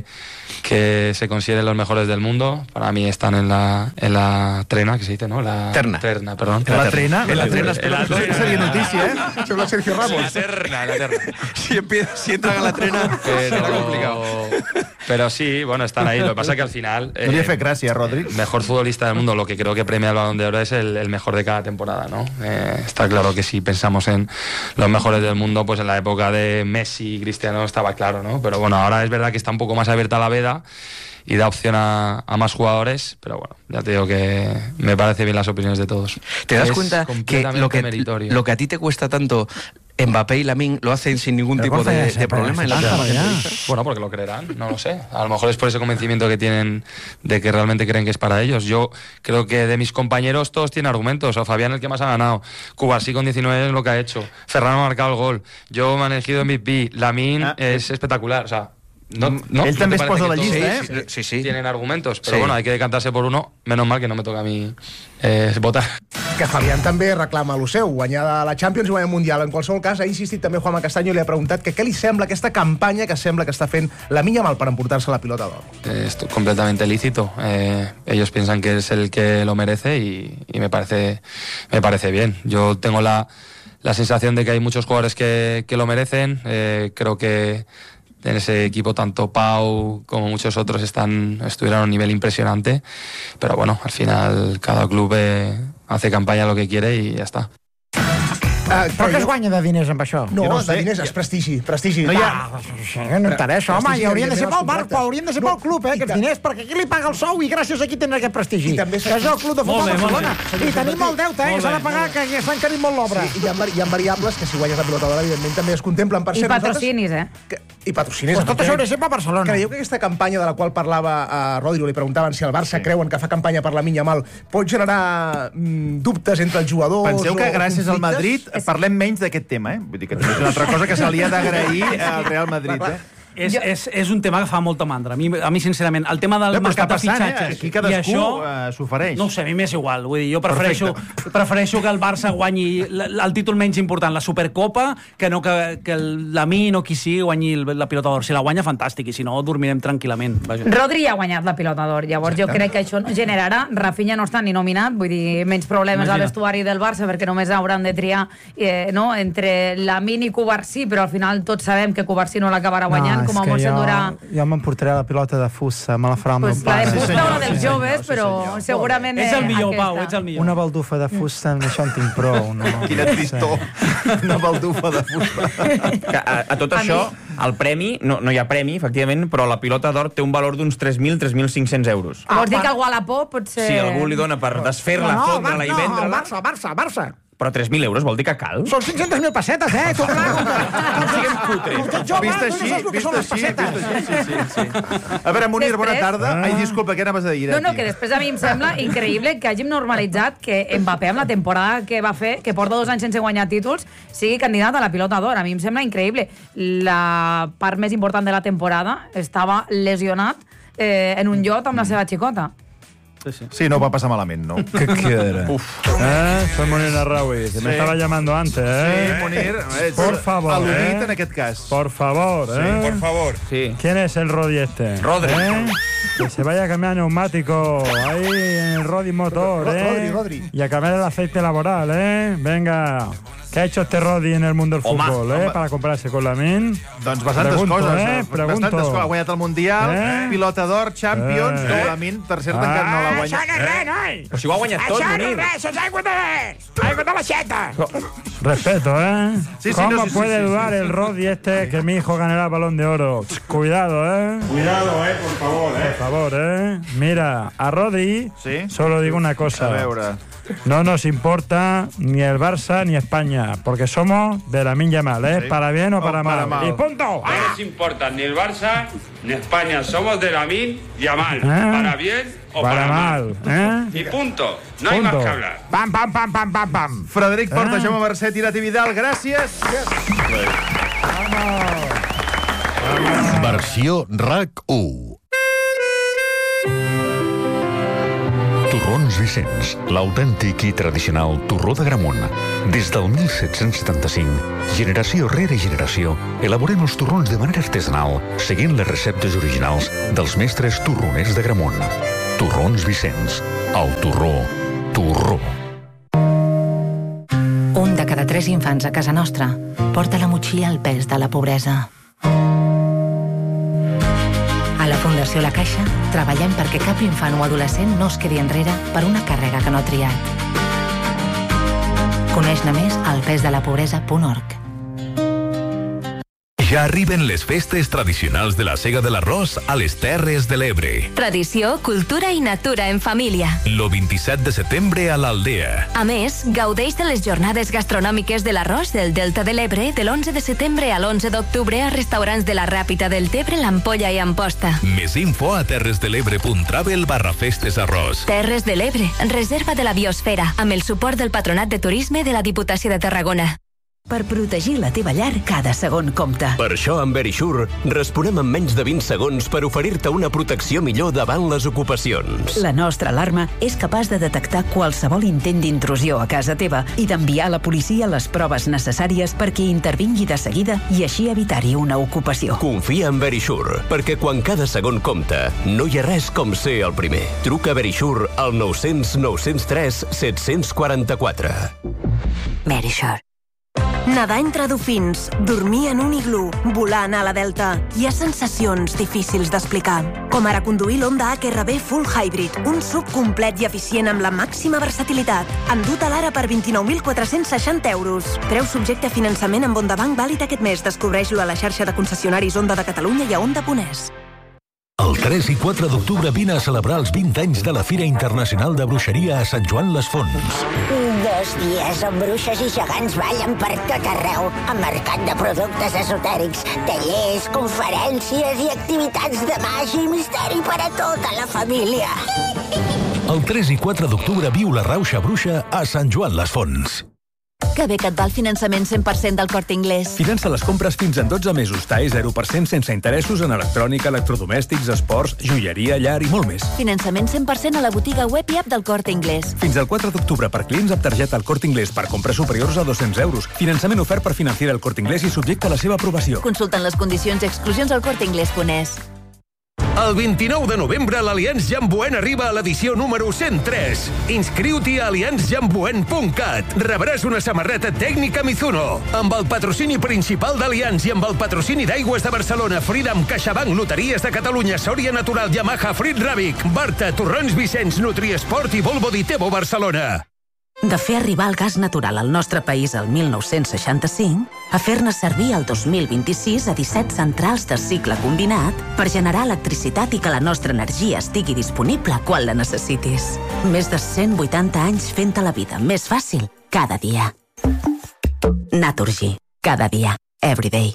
que se consideren los mejores del mundo. Para mí están en la, en la trena, que se dice, ¿no? La Terna. Terna, perdón. En la trena? En la trena, En la espera, trena. seria notícia, eh? Sembla Sergio Ramos. La terna, la terna. Si, empieza, si entran a la trena, será complicado. Pero, pero sí, bueno, están ahí. Lo que pasa es que al final... No li ha fet gràcia, Rodri. Mejor futbolista del mundo, lo que creo que premia el Balón de Oro es el, el mejor de cada temporada, ¿no? Eh, está claro que si pensamos en los mejores del mundo, pues en la época de Messi y Cristiano estaba claro, ¿no? Pero bueno, ahora es verdad que está un poco más abierta la veda y da opción a, a más jugadores, pero bueno, ya te digo que me parece bien las opiniones de todos. ¿Te das Es cuenta que completamente lo, que meritorio. lo que a ti te cuesta tanto Mbappé y Lamine lo hacen sin ningún tipo de, de problema en la Bueno, porque lo creerán, no lo sé. A lo mejor es por ese convencimiento que tienen de que realmente creen que es para ellos. Yo creo que de mis compañeros todos tienen argumentos. O Fabián el que más ha ganado. Cubarsí con diecinueve es lo que ha hecho. Ferran ha marcado el gol. Yo me han elegido M V P. Lamine Ah. es espectacular. O sea, no, no, Él ¿no també te es parece posa que la todos llista, eh? Sí, sí. Tienen argumentos, pero Sí. bueno, hay que decantarse por uno. Menos mal que no me toca a mí eh, votar. Que Fabián també reclama el seu, guanyar la Champions i guanyar el Mundial. En qualsevol cas, ha insistit també Juanma Castaño i li ha preguntat que què li sembla aquesta campanya que sembla que està fent Lamine Yamal per emportar-se la pilota d'or. Es completamente lícito. Eh, ellos piensan que es el que lo merece y, y me parece me parece bien. Yo tengo la, la sensación de que hay muchos jugadores que, que lo merecen. Eh, creo que en ese equipo tanto Pau como muchos otros están estuvieron a un nivel impresionante. Pero bueno, al final cada club eh, hace campaña lo que quiere y ya está. Uh, Però què es guanya de diners amb això? No, no de diners és prestigi, prestigi. No hi ha... Ah, no interessa, home, i haurien de ser pel Barça, haurien de ser pel club, eh, aquests diners, perquè aquí li paga el sou i gràcies a aquí tenen aquest prestigi. Que és el club de futbol de Barcelona. I tenim molt deute, eh, que s'ha de pagar, que s'ha encarit molt l'obra. Sí, hi, ha, hi ha variables que si guanyes la pilota d'or, evidentment, també es contemplen. Per I cert, patrocinis, eh? Que, I patrocinis. Pues tot això hauria de ser per Barcelona. Creieu que aquesta campanya de la qual parlava a Rodri, li preguntaven si el Barça sí. creuen que fa campanya per Lamine Yamal, pot generar mm, dubtes entre els jugadors? Penseu que gràcies al Madrid És... parlem menys d'aquest tema, eh? Vull dir que és una altra cosa que se li ha d'agrair al Real Madrid, eh? És, és, és un tema que fa molta mandra. A mi, a mi sincerament, el tema del no, mercat de passant, fitxatges... Eh? Aquí cadascú i això, uh, s'ofereix. no ho sé, a mi m'és igual. Vull dir, jo prefereixo, prefereixo que el Barça guanyi el, el títol menys important, la Supercopa, que no que, que el Lamine o qui sigui guanyi la pilota d'or. Si la guanya, fantàstic, i si no, dormirem tranquil·lament. Vaja. Rodri ja ha guanyat la pilota d'or, llavors Exacte. jo crec que això no generarà... Rafinha no està ni nominat, vull dir, menys problemes Imagina. al vestuari del Barça, perquè només hauran de triar eh, no, entre Lamine i Cubarsí, però al final tots sabem que Cubarsí no l'acabarà guanyant, no, com a molt s'endurà... Jo m'emportaré la pilota de fusta, me la farà amb pues el pare. La de fusta sí, o la dels sí, joves, sí, però senyor. segurament ets el millor, aquesta. Pau, ets el millor. Una baldufa de fusta, amb això en tinc prou. No? Quina tristor. Una baldufa de fusta. Que a, a tot a això, el premi, no, no hi ha premi, efectivament, però la pilota d'or té un valor d'uns tres mil a tres mil cinc-cents euros. Ah, vols dir que algú a la por pot ser... Si algú li dona per desfer-la, no, fondre-la i no, vendre-la... el Barça, el Barça, el Barça. Però tres mil euros vol dir que cal? Són cinc-centes mil pessetes, eh? Tu, clar, com que... No siguem cutres. Vist així, vist així, vist així, sí, sí. A veure, Munir, bona Després- tarda. Ai, disculpa, què anaves a dir? No, no, que després a mi em sembla increïble que hàgim normalitzat que Mbappé, amb la temporada que va fer, que porta dos anys sense guanyar títols, sigui candidat a la pilota d'or. A mi em sembla increïble. La part més important de la temporada estava lesionat eh, en un llot amb la seva xicota. Sí, no va pasar malament, no. ¿Qué quiere? Uf. ¿Eh? Soy Munir Arraui, que Sí. me estaba llamando antes, ¿eh? Sí, Munir, ets Por favor, al·ludit ¿eh? en aquest cas. Por favor, Sí, ¿eh? por favor. Sí. ¿Quién es el Rodi este? Rodri. ¿Eh? Que se vaya a cambiar neumático ahí en el Rodi Motor, Ro- ¿eh? Rodri, Rodri. Y a cambiar el aceite laboral, ¿eh? Venga. ¿Qué ha hecho este Rodri en el mundo del Home, fútbol, eh? home. Para compararse con Lamin. Doncs bastantes pregunto, coses. Eh? Bastantes coses. Ha guanyat el Mundial, eh? pilota d'or, Champions, eh? eh? Lamin, tercer ah, encara no l'ha guanyat. Això no és res, noi! Però si ho ha guanyat tot, Això no Munir. és res, això és aigua de... aigua de l'aixeta! Respeto, ¿eh? Sí, sí, ¿Cómo no, sí, puede sí, sí, dudar sí, sí. el Rodri este que mi hijo ganará el Balón de Oro? Cuidado, ¿eh? Cuidado, eh, por favor, eh. Por favor, ¿eh? Mira, a Rodri ¿Sí? solo digo una cosa. A veure. No nos importa ni el Barça ni España, porque somos de Lamine Yamal, ¿eh? Sí. Para bien o para, O para mal. mal. Y punto. No nos importa ni el Barça ni España. Somos de Lamine Yamal. Ah. Para bien o Para para, mal, ¿eh? Y punto. No hay Punto. más que hablar. Pam, pam, pam, pam, pam, pam. Frederic Porta, Ah. Jaume Mercè, Tirat i Vidal, gràcies. Versió R A C u. Torrons Vicenç, l'autèntic i tradicional torró de Gramunt. Des del mil set-cents setanta-cinc, generació rere generació, elaborem els torrons de manera artesanal, seguint les receptes originals dels mestres torroners de Gramunt. Torrons Vicenç, el torró, torró. Un de cada tres infants a casa nostra porta a la motxilla el pes de la pobresa. A la Fundació La Caixa treballem perquè cap infant o adolescent no es quedi enrere per una càrrega que no ha triat. Coneix-ne més al pesdelapobresa punt org. Ja arriben les festes tradicionals de la Sega de l'Arròs a les Terres de l'Ebre. Tradició, cultura i natura en família. Lo vint-i-set de setembre a l'Aldea. A més, gaudeix de les jornades gastronòmiques de l'arròs del Delta de l'Ebre de l'onze de setembre a l'onze d'octubre a restaurants de la Ràpita del Tebre, l'Ampolla i Amposta. Més info a terresdelebre.travel barra festes arròs. Terres de l'Ebre, reserva de la biosfera, amb el suport del Patronat de Turisme de la Diputació de Tarragona. Per protegir la teva llar, cada segon compta. Per això, amb Verisure, responem en menys de vint segons per oferir-te una protecció millor davant les ocupacions. La nostra alarma és capaç de detectar qualsevol intent d'intrusió a casa teva i d'enviar a la policia les proves necessàries perquè intervingui de seguida i així evitar-hi una ocupació. Confia en Verisure, perquè quan cada segon compta, no hi ha res com ser el primer. Truca a Verisure al nou zero zero nou zero tres set quatre quatre. Verisure. Nedar entre dofins, dormir en un iglú, volar a la Delta. Hi ha sensacions difícils d'explicar. Com ara conduir l'Honda H R V Full Hybrid, un S U V complet i eficient amb la màxima versatilitat. Endut a l'ara per vint-i-nou mil quatre-cents seixanta euros. Preu subjecte a finançament amb Honda Bank vàlid aquest mes. Descobreix-lo a la xarxa de concessionaris Honda de Catalunya i a Honda punt es. El tres i quatre d'octubre vine a celebrar els vint anys de la Fira Internacional de Bruixeria a Sant Joan les Fonts. Dos dies on bruixes i gegants ballen per tot arreu, amb mercat de productes esotèrics, tallers, conferències i activitats de màgia i misteri per a tota la família. El tres i quatre d'octubre viu la Rauxa Bruixa a Sant Joan les Fonts. Que bé que et va el finançament cent per cent del Corte Inglés. Finança les compres fins en dotze mesos. T A E zero per cent sense interessos en electrònica, electrodomèstics, esports, joieria, llar i molt més. Finançament cent per cent a la botiga web i app del Corte Inglés. Fins al quatre d'octubre per clients amb targeta al Corte Inglés per compres superiors a dos-cents euros. Finançament ofert per Financiera el Corte Inglés i subjecte a la seva aprovació. Consulten les condicions i exclusions al corte inglés punt es. El vint-i-nou de novembre l'Allianz Jamboen arriba a l'edició número cent tres. Inscriu-t'hi a allianz jamboen punt cat. Rebràs una samarreta tècnica Mizuno. Amb el patrocini principal d'Allianz i amb el patrocini d'Aigües de Barcelona, Freedom, CaixaBank, Loteries de Catalunya, Sòria Natural, Yamaha, Frit Ràbic, Barta, Torrons Vicenç, Nutriesport i Volvo Ditebo Barcelona. De fer arribar el gas natural al nostre país el mil nou-cents seixanta-cinc a fer-ne servir el dos mil vint-i-sis a disset centrals de cicle combinat per generar electricitat i que la nostra energia estigui disponible quan la necessitis. Més de cent vuitanta anys fent-te la vida més fàcil cada dia. Naturgy. Cada dia. Everyday.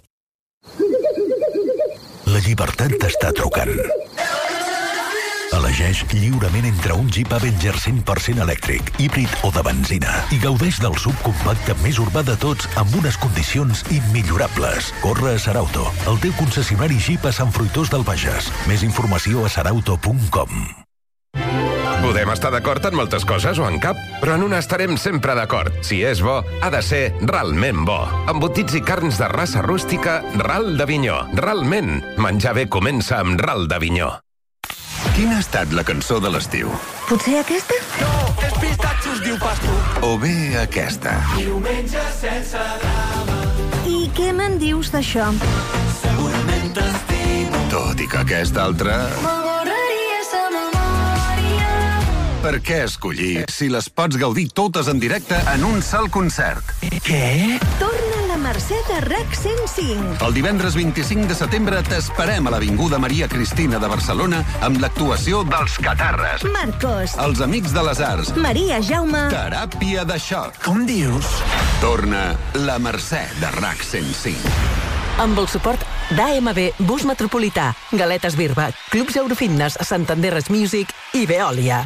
La llibertat t'està trucant. Elegeix lliurement entre un Jeep Avenger cent per cent elèctric, híbrid o de benzina i gaudeix del subcompacte més urbà de tots amb unes condicions immillorables. Corre a Sarauto, el teu concessionari Jeep a Sant Fruitós del Bages. Més informació a sarauto punt com. Podem estar d'acord en moltes coses o en cap, però en una estarem sempre d'acord. Si és bo, ha de ser realment bo. Embotits i carns de raça rústica, Ral d'Avinyó. Realment, menjar bé comença amb Ral d'Avinyó. Quina ha estat la cançó de l'estiu? Potser aquesta? No, és pistatxos, diu Pasto. O bé aquesta? Diumenge sense drama. I què me'n dius d'això? Segurament t'estimo. Tot i que aquesta altra... M'avorraria sa memòria. Per què escollir si les pots gaudir totes en directe en un sol concert? Què? Torna la Mercè de R A C cent cinc. El divendres vint-i-cinc de setembre t'esperem a l'Avinguda Maria Cristina de Barcelona amb l'actuació dels Catarres, Marcos, els Amics de les Arts, Maria Jaume, Teràpia de xoc. Com dius? Torna la Mercè de R A C cent cinc. Amb el suport d'A M B Bus Metropolità, Galetes Birba, Clubs Eurofitness, Santanderres Music i Veolia.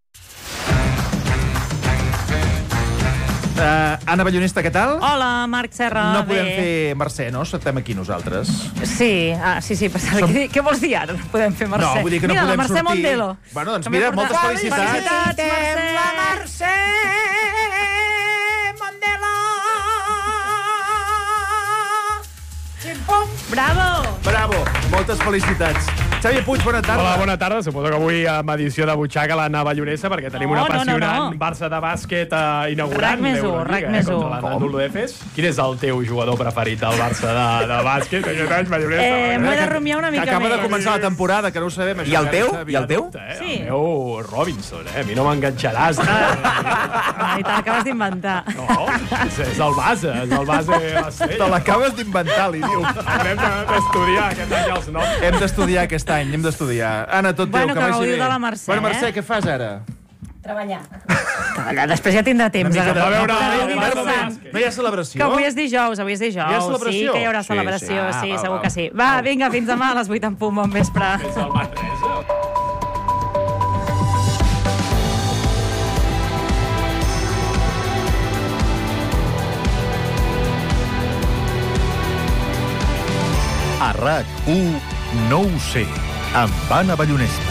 Uh, Anna Ballonesta, què tal? Hola, Marc Serra. No podem bé. fer Mercè, no? Estem aquí nosaltres. Sí, ah, sí, sí. Som... Què, què vols dir ara? Podem fer Mercè. No, vull dir que no mira, podem la Mercè sortir... Mondelo. Bueno, doncs També mira, porta... moltes felicitats. Felicitats, Mercè. La Mercè Mondelo. Xim-pum. Bravo. Bravo, moltes felicitats. Xavi Puig, bona tarda. Hola, bona tarda. Suposo que avui amb edició de Butxaca l'Anna Ballonesa, perquè tenim No, una no, no, apassionant no. Barça de bàsquet uh, inaugurant. Rac més u, l'Eurolliga, rac eh, més u. contra l'Anadolu Efes. Quin és el teu jugador preferit al Barça de, de bàsquet aquest any, Ballonesa? Eh, m'ho he de rumiar una mica Que acaba més. de començar la temporada, que no ho sabem. I el teu? I el teu? Eh? Sí. El meu Robinson, eh? A mi no m'enganxaràs. Eh? Ah, i te l'acabes d'inventar. No, és, és el base, és el base estrella. Te l'acabes d'inventar, li diu. Haurem d'estudiar aquest any els noms. Hem d'estudiar aquest any, hem d'estudiar. Anna, tot teu, Bueno, que que vagi gaudiu bé. de la Mercè, Bueno, Mercè, eh? què fas ara? Treballar. Treballar. Després ja tindrà temps. Una mica de- de- a veure, de- a de- veure, de- moment. No hi ha celebració? Que avui és dijous, avui és dijous. Hi ha celebració? Sí, que hi haurà Sí, celebració, sí. sí, Ah, va, segur va. que sí. Va, vinga, fins demà a les vuit en punt, bon vespre. És el Manresa. A R A C u no ho sé, amb Anna Ballonesta.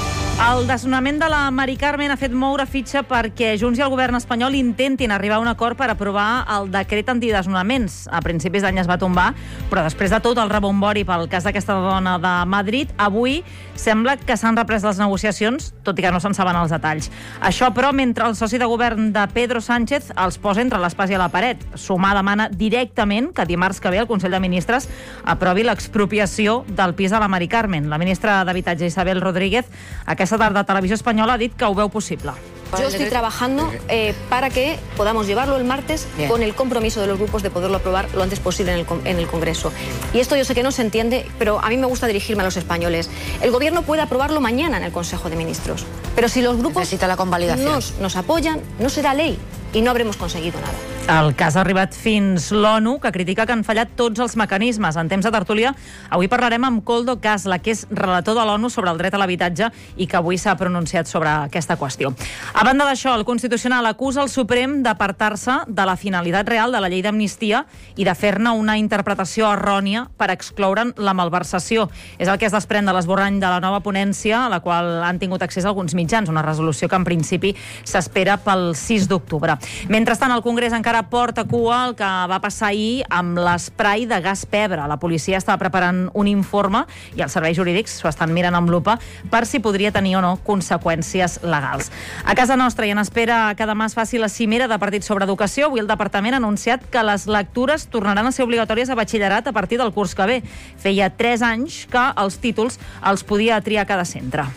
El desnonament de la Mari Carmen ha fet moure fitxa perquè Junts i el govern espanyol intentin arribar a un acord per aprovar el decret antidesnonaments. A principis d'any es va tombar, però després de tot el rebombori pel cas d'aquesta dona de Madrid, avui sembla que s'han reprès les negociacions, tot i que no se'n saben els detalls. Això, però, mentre el soci de govern de Pedro Sánchez els posa entre l'espasa i la paret. Sumar demana directament que dimarts que ve el Consell de Ministres aprovi l'expropiació del pis de la Mari Carmen. La ministra d'Habitatge, Isabel Rodríguez, aquesta tarda a Televisió Espanyola ha dit que ho veu possible. Yo estoy trabajando eh, para que podamos llevarlo el martes Bien. con el compromiso de los grupos de poderlo aprobar lo antes posible en el, en el Congreso. Y esto yo sé que no se entiende, pero a mí me gusta dirigirme a los españoles. El Gobierno puede aprobarlo mañana en el Consejo de Ministros, pero si los grupos Necesita la convalidación. nos, nos apoyan, no será ley i no habremos conseguido nada. El cas ha arribat fins l'ONU, que critica que han fallat tots els mecanismes. En temps de tertúlia, avui parlarem amb Koldo Kasla, que és relator de l'ONU sobre el dret a l'habitatge i que avui s'ha pronunciat sobre aquesta qüestió. A banda d'això, el Constitucional acusa el Suprem d'apartar-se de la finalitat real de la llei d'amnistia i de fer-ne una interpretació errònia per excloure'n la malversació. És el que es desprèn de l'esborrany de la nova ponència, a la qual han tingut accés alguns mitjans, una resolució que en principi s'espera pel sis d'octubre. Mentrestant, el Congrés encara porta cua el que va passar ahir amb l'esprai de gas pebre. La policia estava preparant un informe i els serveis jurídics s'ho estan mirant amb lupa per si podria tenir o no conseqüències legals. A casa nostra i en espera que demà es faci la cimera de partits sobre educació, avui el departament ha anunciat que les lectures tornaran a ser obligatòries a batxillerat a partir del curs que ve. Feia tres anys que els títols els podia triar cada centre.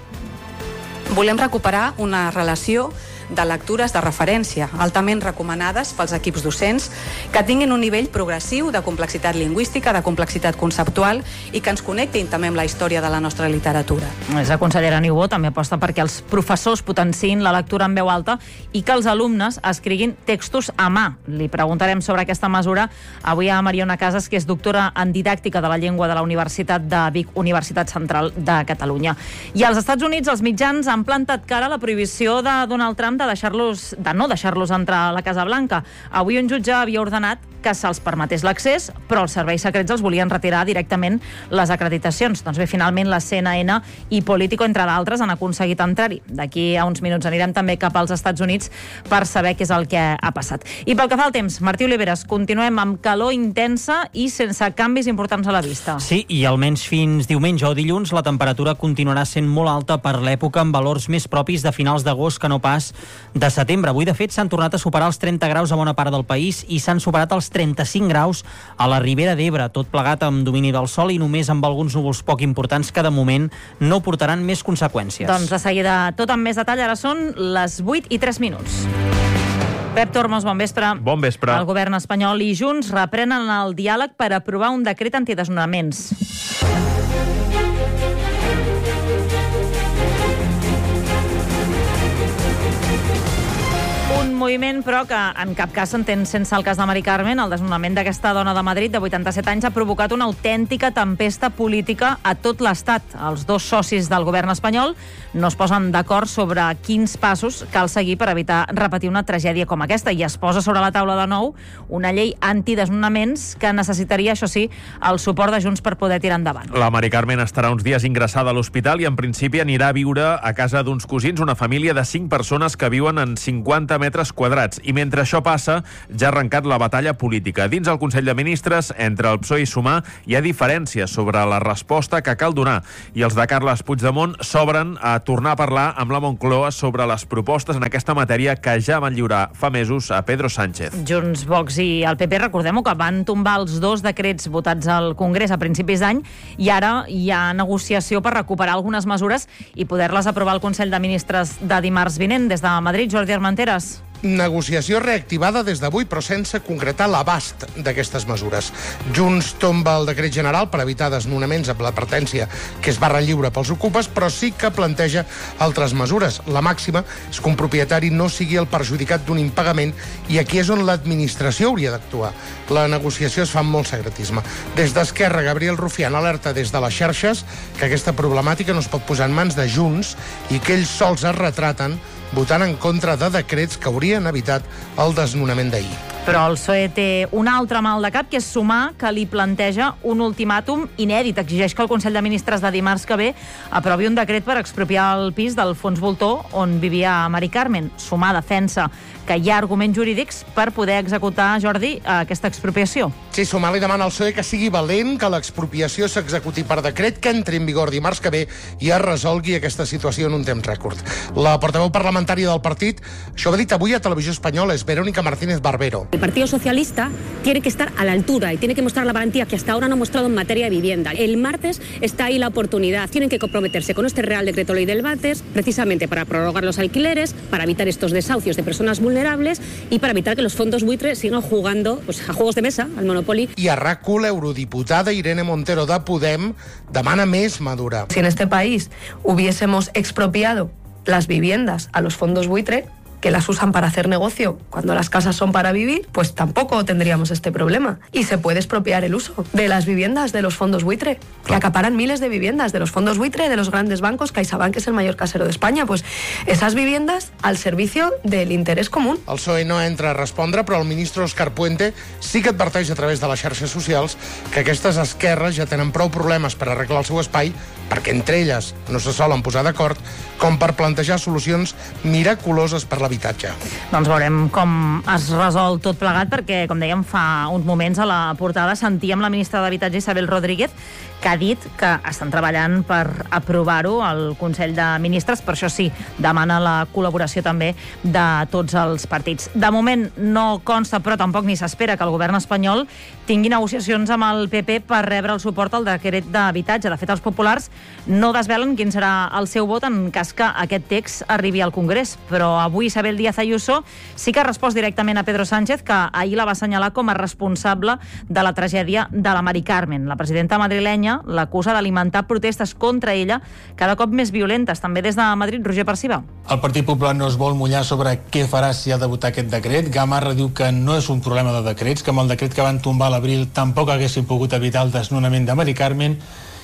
Volem recuperar una relació de lectures de referència altament recomanades pels equips docents que tinguin un nivell progressiu de complexitat lingüística, de complexitat conceptual i que ens connectin també amb la història de la nostra literatura. La consellera Niubó també aposta perquè els professors potenciïn la lectura en veu alta i que els alumnes escriguin textos a mà. Li preguntarem sobre aquesta mesura avui a Mariona Casas, que és doctora en didàctica de la llengua de la Universitat de Vic, Universitat Central de Catalunya. I als Estats Units els mitjans han plantat cara a la prohibició de Donald Trump de, deixar-los, de no deixar-los entrar a la Casa Blanca. Avui un jutge havia ordenat que se'ls permetés l'accés, però els serveis secrets els volien retirar directament les acreditacions. Doncs bé, finalment la C N N i Politico, entre d'altres, han aconseguit entrar-hi. D'aquí a uns minuts anirem també cap als Estats Units per saber què és el que ha passat. I pel que fa al temps, Martí Oliveres, continuem amb calor intensa i sense canvis importants a la vista. Sí, i almenys fins diumenge o dilluns la temperatura continuarà sent molt alta per l'època, amb valors més propis de finals d'agost que no pas de setembre. Avui, de fet, s'han tornat a superar els trenta graus a bona part del país i s'han superat els trenta-cinc graus a la Ribera d'Ebre, tot plegat amb domini del sol i només amb alguns núvols poc importants que de moment no portaran més conseqüències. Doncs de seguida, tot amb més detall, ara són les vuit i tres minuts. Pep Tormos, bon vespre. Bon vespre. El govern espanyol i Junts reprenen el diàleg per aprovar un decret antidesnonaments. Un moviment, però, que en cap cas s'entén sense el cas de Mari Carmen. El desnonament d'aquesta dona de Madrid de vuitanta-set anys ha provocat una autèntica tempesta política a tot l'Estat. Els dos socis del govern espanyol no es posen d'acord sobre quins passos cal seguir per evitar repetir una tragèdia com aquesta, i es posa sobre la taula de nou una llei antidesnonaments que necessitaria, això sí, el suport de Junts per poder tirar endavant. La Mari Carmen estarà uns dies ingressada a l'hospital i en principi anirà a viure a casa d'uns cosins, una família de cinc persones que viuen en cinquanta metres quadrats. I mentre això passa, ja ha arrencat la batalla política. Dins el Consell de Ministres, entre el P S O E i Sumar, hi ha diferències sobre la resposta que cal donar. I els de Carles Puigdemont s'obren a tornar a parlar amb la Moncloa sobre les propostes en aquesta matèria que ja van lliurar fa mesos a Pedro Sánchez. Junts, Vox i el P P, recordem-ho, que van tombar els dos decrets votats al Congrés a principis d'any i ara hi ha negociació per recuperar algunes mesures i poder-les aprovar al Consell de Ministres de dimarts vinent. Des de Madrid, Jordi Armenteres. Negociació reactivada des d'avui, però sense concretar l'abast d'aquestes mesures. Junts tomba el decret general per evitar desnonaments amb l'advertència que es barra lliure pels ocupes, però sí que planteja altres mesures. La màxima és que un propietari no sigui el perjudicat d'un impagament, i aquí és on l'administració hauria d'actuar. La negociació es fa amb molt secretisme. Des d'Esquerra, Gabriel Rufián alerta des de les xarxes que aquesta problemàtica no es pot posar en mans de Junts i que ells sols es retraten votant en contra de decrets que haurien evitat el desnonament d'ahir. Però el P S O E té un altre mal de cap, que és Sumar, que li planteja un ultimàtum inèdit. Exigeix que el Consell de Ministres de dimarts que ve aprovi un decret per expropiar el pis del fons voltor on vivia Mari Carmen. Sumar defensa que hi ha arguments jurídics per poder executar, Jordi, aquesta expropiació. Sí, Sumar li demana al P S O E que sigui valent, que l'expropiació s'executi per decret, que entri en vigor dimarts que ve i es resolgui aquesta situació en un temps rècord. La portaveu parlamentària del partit, això ho ha dit avui a Televisió Espanyola, és Verónica Martínez Barbero. El Partido Socialista tiene que estar a la altura y tiene que mostrar la valentía que hasta ahora no ha mostrado en materia de vivienda. El martes está ahí la oportunidad. Tienen que comprometerse con este Real Decreto Ley del Bates, precisamente para prorrogar los alquileres, para evitar estos desahucios de personas vulnerables y para evitar que los fondos buitres sigan jugando pues, a juegos de mesa, al Monopoly. I a RAC u, l'eurodiputada Irene Montero de Podem demana més madura. Si en este país hubiésemos expropiado las viviendas a los fondos buitre, que las usan para hacer negocio cuando las casas son para vivir, pues tampoco tendríamos este problema. Y se puede expropiar el uso de las viviendas de los fondos buitre, que acaparan miles de viviendas de los fondos buitre, de los grandes bancos. CaixaBank es el mayor casero de España. Pues esas viviendas al servicio del interés común. El P S O E no entra a respondre, però el ministre Òscar Puente sí que adverteix a través de les xarxes socials que aquestes esquerres ja tenen prou problemes per arreglar el seu espai, perquè entre elles no se solen posar d'acord, com per plantejar solucions miraculoses per l'habitatge. Doncs veurem com es resol tot plegat, perquè, com dèiem fa uns moments a la portada, sentíem la ministra d'Habitatge, Isabel Rodríguez, que ha dit que estan treballant per aprovar-ho al Consell de Ministres. Per això sí, demana la col·laboració també de tots els partits. De moment no consta, però tampoc ni s'espera, que el govern espanyol tingui negociacions amb el P P per rebre el suport al decret d'habitatge. De fet, els populars no desvelen quin serà el seu vot en cas que aquest text arribi al Congrés. Però avui Isabel Díaz Ayuso sí que ha respost directament a Pedro Sánchez, que ahir la va assenyalar com a responsable de la tragèdia de la Mari Carmen. La presidenta madrilenya l'acusa d'alimentar protestes contra ella cada cop més violentes. També des de Madrid, Roger Perciba. El Partit Popular no es vol mullar sobre què farà si ha de votar aquest decret. Gamarra diu que no és un problema de decrets, que amb el decret que van tombar a l'abril tampoc haguessin pogut evitar el desnonament de Mari Carmen,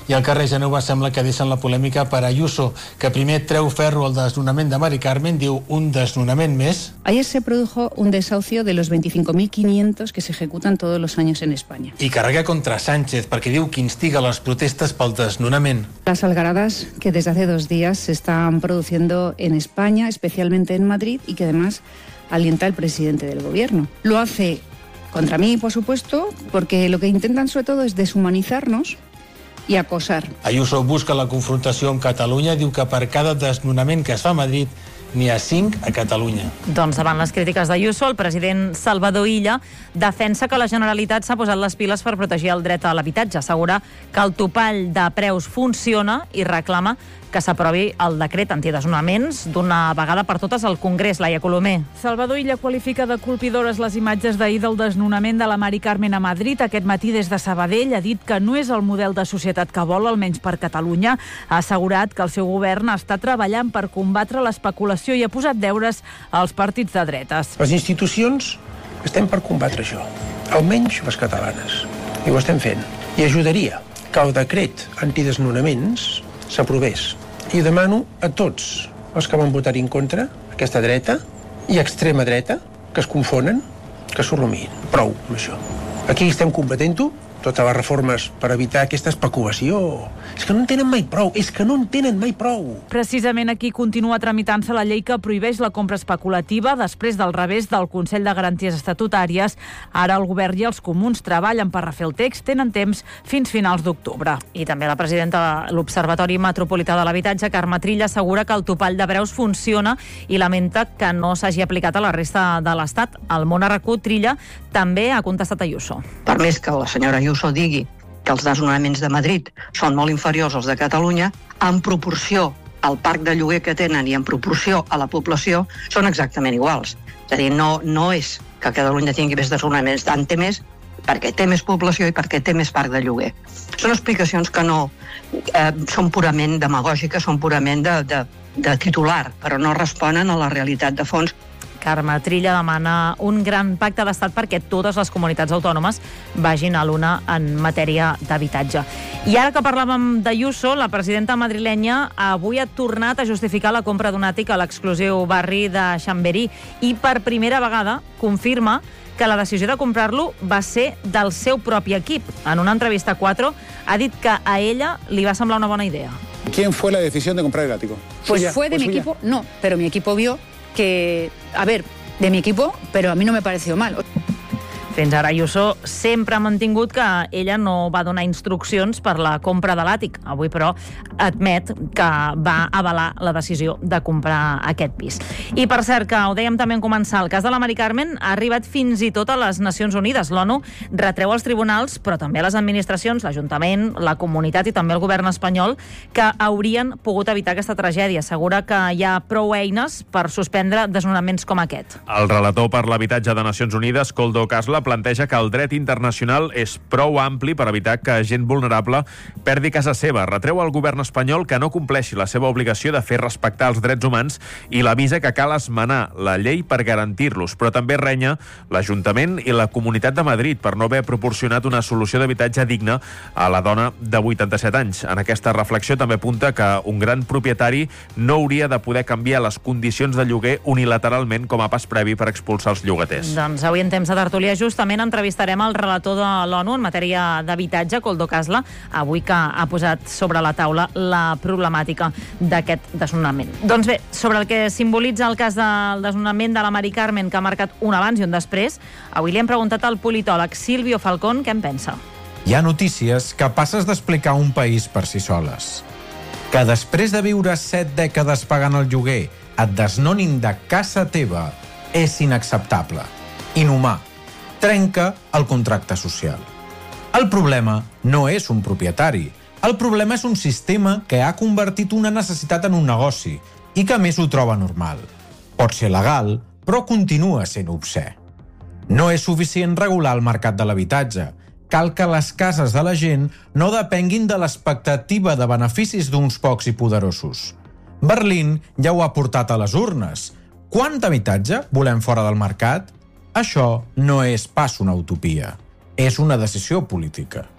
i al carrer Genova sembla que deixen la polèmica per Ayuso, que primer treu ferro al desnonament de Mari Carmen, diu un desnonament més. Ayer se produjo un desahucio de los veinticinco mil quinientos que se ejecutan todos los años en España. I carrega contra Sánchez, perquè diu que instiga les protestes pel desnonament. Las algaradas que desde hace dos días se están produciendo en España, especialmente en Madrid, y que además alienta el presidente del gobierno. Lo hace contra mí, por supuesto, porque lo que intentan sobre todo es deshumanizarnos i acosar. Ayuso busca la confrontació amb Catalunya, diu que per cada desnonament que es fa a Madrid n'hi ha cinc a Catalunya. Doncs davant les crítiques d'Ayuso, el president Salvador Illa defensa que la Generalitat s'ha posat les piles per protegir el dret a l'habitatge. Assegura que el topall de preus funciona i reclama que s'aprovi el decret antidesnonaments d'una vegada per totes al Congrés. Laia Colomer. Salvador Illa qualifica de colpidores les imatges d'ahir del desnonament de la Mari Carmen a Madrid. Aquest matí des de Sabadell ha dit que no és el model de societat que vol, almenys per Catalunya. Ha assegurat que el seu govern està treballant per combatre l'especulació i ha posat deures als partits de dretes. Les institucions estem per combatre això, almenys les catalanes, i ho estem fent. I ajudaria que el decret antidesnonaments s'aprovés. I demano a tots els que van votar en contra, aquesta dreta i extrema dreta, que es confonen, que s'ho rumiïn. Prou amb això. Aquí estem combatent-ho, totes les reformes per evitar aquesta especulació. És que no en tenen mai prou, és que no en tenen mai prou. Precisament aquí continua tramitant-se la llei que prohibeix la compra especulativa després del revés del Consell de Garanties Estatutàries. Ara el govern i els comuns treballen per refer el text, tenen temps fins finals d'octubre. I també la presidenta de l'Observatori Metropolità de l'Habitatge, Carme Trilla, assegura que el topall de preus funciona i lamenta que no s'hagi aplicat a la resta de l'Estat. El Món Arracú, Trilla també ha contestat a Ayuso. Per més que la senyora Ayuso digui que els desnonaments de Madrid són molt inferiors als de Catalunya, en proporció al parc de lloguer que tenen i en proporció a la població, són exactament iguals. És a dir, no, no és que Catalunya tingui més desnonaments, tant té més perquè té més població i perquè té més parc de lloguer. Són explicacions que no eh, són purament demagògiques, són purament de, de, de titular, però no responen a la realitat de fons. Carme Trilla demana un gran pacte d'estat perquè totes les comunitats autònomes vagin a l'una en matèria d'habitatge. I ara que parlàvem d'Ayuso, la presidenta madrilenya avui ha tornat a justificar la compra d'un àtic a l'exclusiu barri de Chamberí i per primera vegada confirma que la decisió de comprar-lo va ser del seu propi equip. En una entrevista a Cuatro ha dit que a ella li va semblar una bona idea. ¿Quién fue la decisión de comprar el ático? Pues ¿Suya? fue de ¿Fue mi suya? equipo, no, pero mi equipo vio que, a ver, de mi equipo, pero a mí no me pareció mal. Fins ara Ayuso sempre ha mantingut que ella no va donar instruccions per la compra de l'àtic. Avui, però, admet que va avalar la decisió de comprar aquest pis. I, per cert, que ho dèiem també en començar, el cas de la Mari Carmen ha arribat fins i tot a les Nacions Unides. L'ONU retreu als tribunals, però també a les administracions, l'Ajuntament, la comunitat i també el govern espanyol, que haurien pogut evitar aquesta tragèdia. Assegura que hi ha prou eines per suspendre desnonaments com aquest. El relator per l'habitatge de Nacions Unides, Koldo Casla, planteja que el dret internacional és prou ampli per evitar que gent vulnerable perdi casa seva. Retreu al govern espanyol que no compleixi la seva obligació de fer respectar els drets humans i l'avisa que cal esmenar la llei per garantir-los, però també renya l'Ajuntament i la Comunitat de Madrid per no haver proporcionat una solució d'habitatge digna a la dona de vuitanta-set anys. En aquesta reflexió també apunta que un gran propietari no hauria de poder canviar les condicions de lloguer unilateralment com a pas previ per expulsar els llogaters. Doncs avui en temps de tertúlia justament entrevistarem el relator de l'ONU en matèria d'habitatge, Koldo Casla, avui que ha posat sobre la taula la problemàtica d'aquest desnonament. Doncs bé, sobre el que simbolitza el cas del desnonament de la Mari Carmen, que ha marcat un abans i un després, avui li hem preguntat al politòleg Silvio Falcón què en pensa. Hi ha notícies capaces d'explicar un país per si soles. Que després de viure set dècades pagant el lloguer et desnonin de casa teva és inacceptable, inhumà, trenca el contracte social. El problema no és un propietari. El problema és un sistema que ha convertit una necessitat en un negoci i que a més ho troba normal. Pot ser legal, però continua sent obscè. No és suficient regular el mercat de l'habitatge. Cal que les cases de la gent no depenguin de l'expectativa de beneficis d'uns pocs i poderosos. Berlín ja ho ha portat a les urnes. Quant habitatge volem fora del mercat? Això no és pas una utopia, és una decisió política.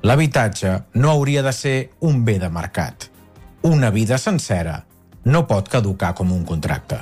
L'habitatge no hauria de ser un bé de mercat. Una vida sencera no pot caducar com un contracte.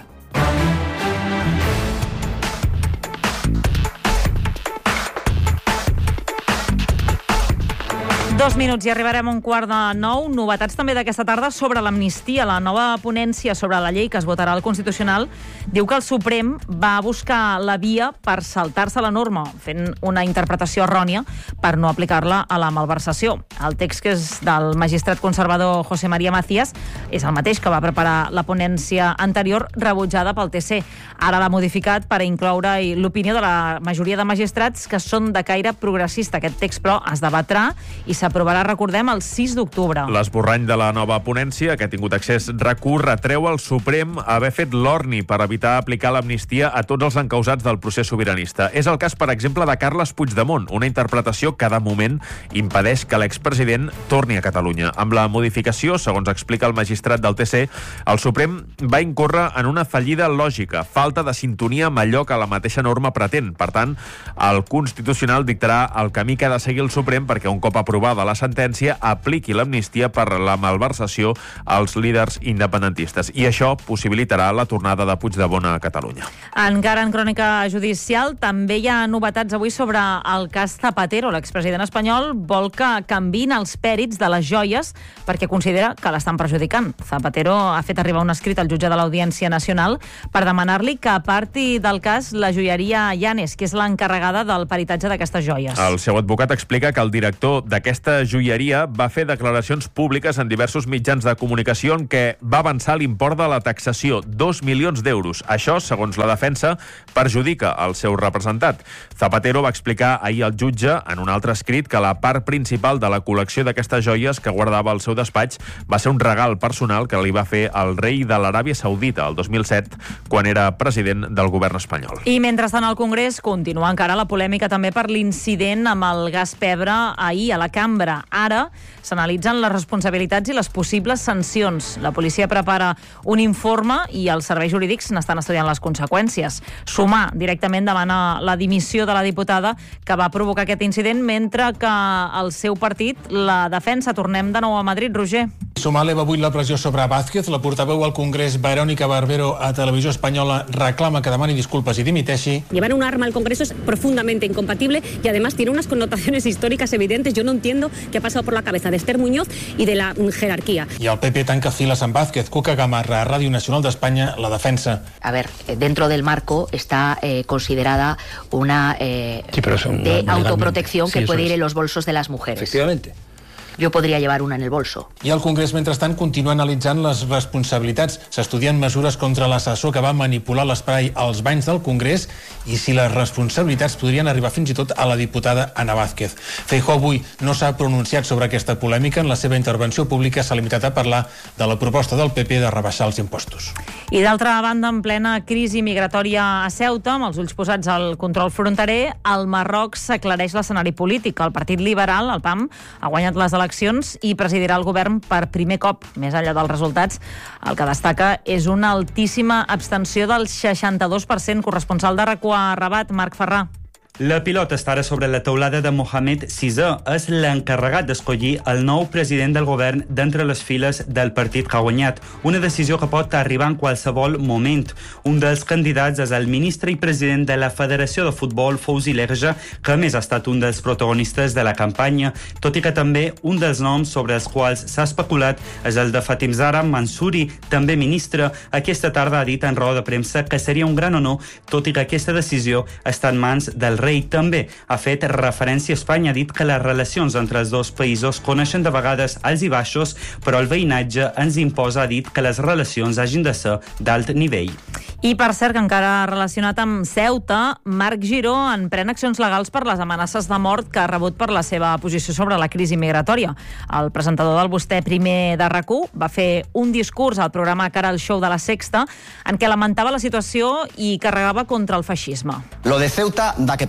Dos minuts i arribarem a un quart de nou. Novetats també d'aquesta tarda sobre l'amnistia. La nova ponència sobre la llei que es votarà al Constitucional diu que el Suprem va buscar la via per saltar-se la norma, fent una interpretació errònia per no aplicar-la a la malversació. El text, que és del magistrat conservador José María Macías, és el mateix que va preparar la ponència anterior, rebutjada pel T C. Ara l'ha modificat per incloure l'opinió de la majoria de magistrats que són de caire progressista. Aquest text, però, es debatrà i s'aprovarà, recordem, el sis d'octubre. L'esborrany de la nova ponència, que ha tingut accés RAC1, retreu al Suprem haver fet l'orni per evitar aplicar l'amnistia a tots els encausats del procés sobiranista. És el cas, per exemple, de Carles Puigdemont, una interpretació que, de moment, impedeix que l'expresident torni a Catalunya. Amb la modificació, segons explica el magistrat del T C, el Suprem va incórrer en una fallida lògica, falta de sintonia amb allò que la mateixa norma pretén. Per tant, el Constitucional dictarà el camí que ha de seguir el Suprem perquè, un cop aprovada de la sentència, apliqui l'amnistia per la malversació als líders independentistes. I això possibilitarà la tornada de Puigdemont a Catalunya. Encara en crònica judicial, també hi ha novetats avui sobre el cas Zapatero. L'expresident espanyol vol que canviïn els pèrits de les joies perquè considera que l'estan perjudicant. Zapatero ha fet arribar un escrit al jutge de l'Audiència Nacional per demanar-li que aparti del cas la joieria Llanes, que és l'encarregada del peritatge d'aquestes joies. El seu advocat explica que el director d'aquesta Aquesta joieria va fer declaracions públiques en diversos mitjans de comunicació en què va avançar l'import de la taxació, dos milions d'euros. Això, segons la defensa, perjudica el seu representat. Zapatero va explicar ahir al jutge, en un altre escrit, que la part principal de la col·lecció d'aquestes joies que guardava al seu despatx va ser un regal personal que li va fer el rei de l'Aràbia Saudita el dos mil set, quan era president del govern espanyol. I mentrestant al Congrés continua encara la polèmica també per l'incident amb el gas pebre ahir a la cambra. Ara s'analitzen les responsabilitats i les possibles sancions. La policia prepara un informe i els serveis jurídics n'estan estudiant les conseqüències. Sumar directament demana la dimissió de la diputada que va provocar aquest incident, mentre que el seu partit la defensa. Tornem de nou a Madrid, Roger. Sumar eleva avui la pressió sobre Vázquez. La portaveu al Congrés, Verònica Barbero, a Televisió Espanyola, reclama que demani disculpes i dimiteixi. Llevar un arma al Congreso es profundamente incompatible y además tiene unas connotaciones históricas evidentes. Yo no entiendo qué ha pasado por la cabeza de Esther Muñoz y de la jerarquía. I el P P tanca files amb Vázquez. Cuca Gamarra, a Ràdio Nacional d'Espanya, la defensa. A ver, dentro del marco está eh, considerada una eh, sí, de autoprotección que sí, puede ir en los bolsos de las mujeres. Efectivamente. Jo podria llevar una en el bolso. I el Congrés, mentrestant, continua analitzant les responsabilitats. S'estudien mesures contra l'assessor que va manipular l'espai als banys del Congrés i si les responsabilitats podrien arribar fins i tot a la diputada Ana Vázquez. Feijóo avui no s'ha pronunciat sobre aquesta polèmica. En la seva intervenció pública s'ha limitat a parlar de la proposta del P P de rebaixar els impostos. I d'altra banda, en plena crisi migratòria a Ceuta, amb els ulls posats al control fronterer, al Marroc s'aclareix l'escenari polític. El Partit Liberal, el P A M, ha guanyat les eleccions i presidirà el govern per primer cop. Més enllà dels resultats, el que destaca és una altíssima abstenció del seixanta-dos per cent. Corresponsal de RAC1 a Rabat, Marc Ferrà. La pilota està ara sobre la teulada de Mohamed sisè. És l'encarregat d'escollir el nou president del govern d'entre les files del partit que ha guanyat. Una decisió que pot arribar en qualsevol moment. Un dels candidats és el ministre i president de la Federació de Futbol, Fouzi Lerja, que a més ha estat un dels protagonistes de la campanya, tot i que també un dels noms sobre els quals s'ha especulat és el de Fatim Zahra Mansouri, també ministre. Aquesta tarda ha dit en roda de premsa que seria un gran honor, tot i que aquesta decisió està en mans del rei. També ha fet referència a Espanya, ha dit que les relacions entre els dos països coneixen de vegades alts i baixos, però el veïnatge ens imposa, ha dit, que les relacions hagin de ser d'alt nivell. I per cert, que encara relacionat amb Ceuta, Marc Giró emprèn accions legals per les amenaces de mort que ha rebut per la seva posició sobre la crisi migratòria. El presentador del Vostè Primer de RAC1 va fer un discurs al programa Cara al Show de la Sexta en què lamentava la situació i carregava contra el feixisme. Lo de Ceuta da que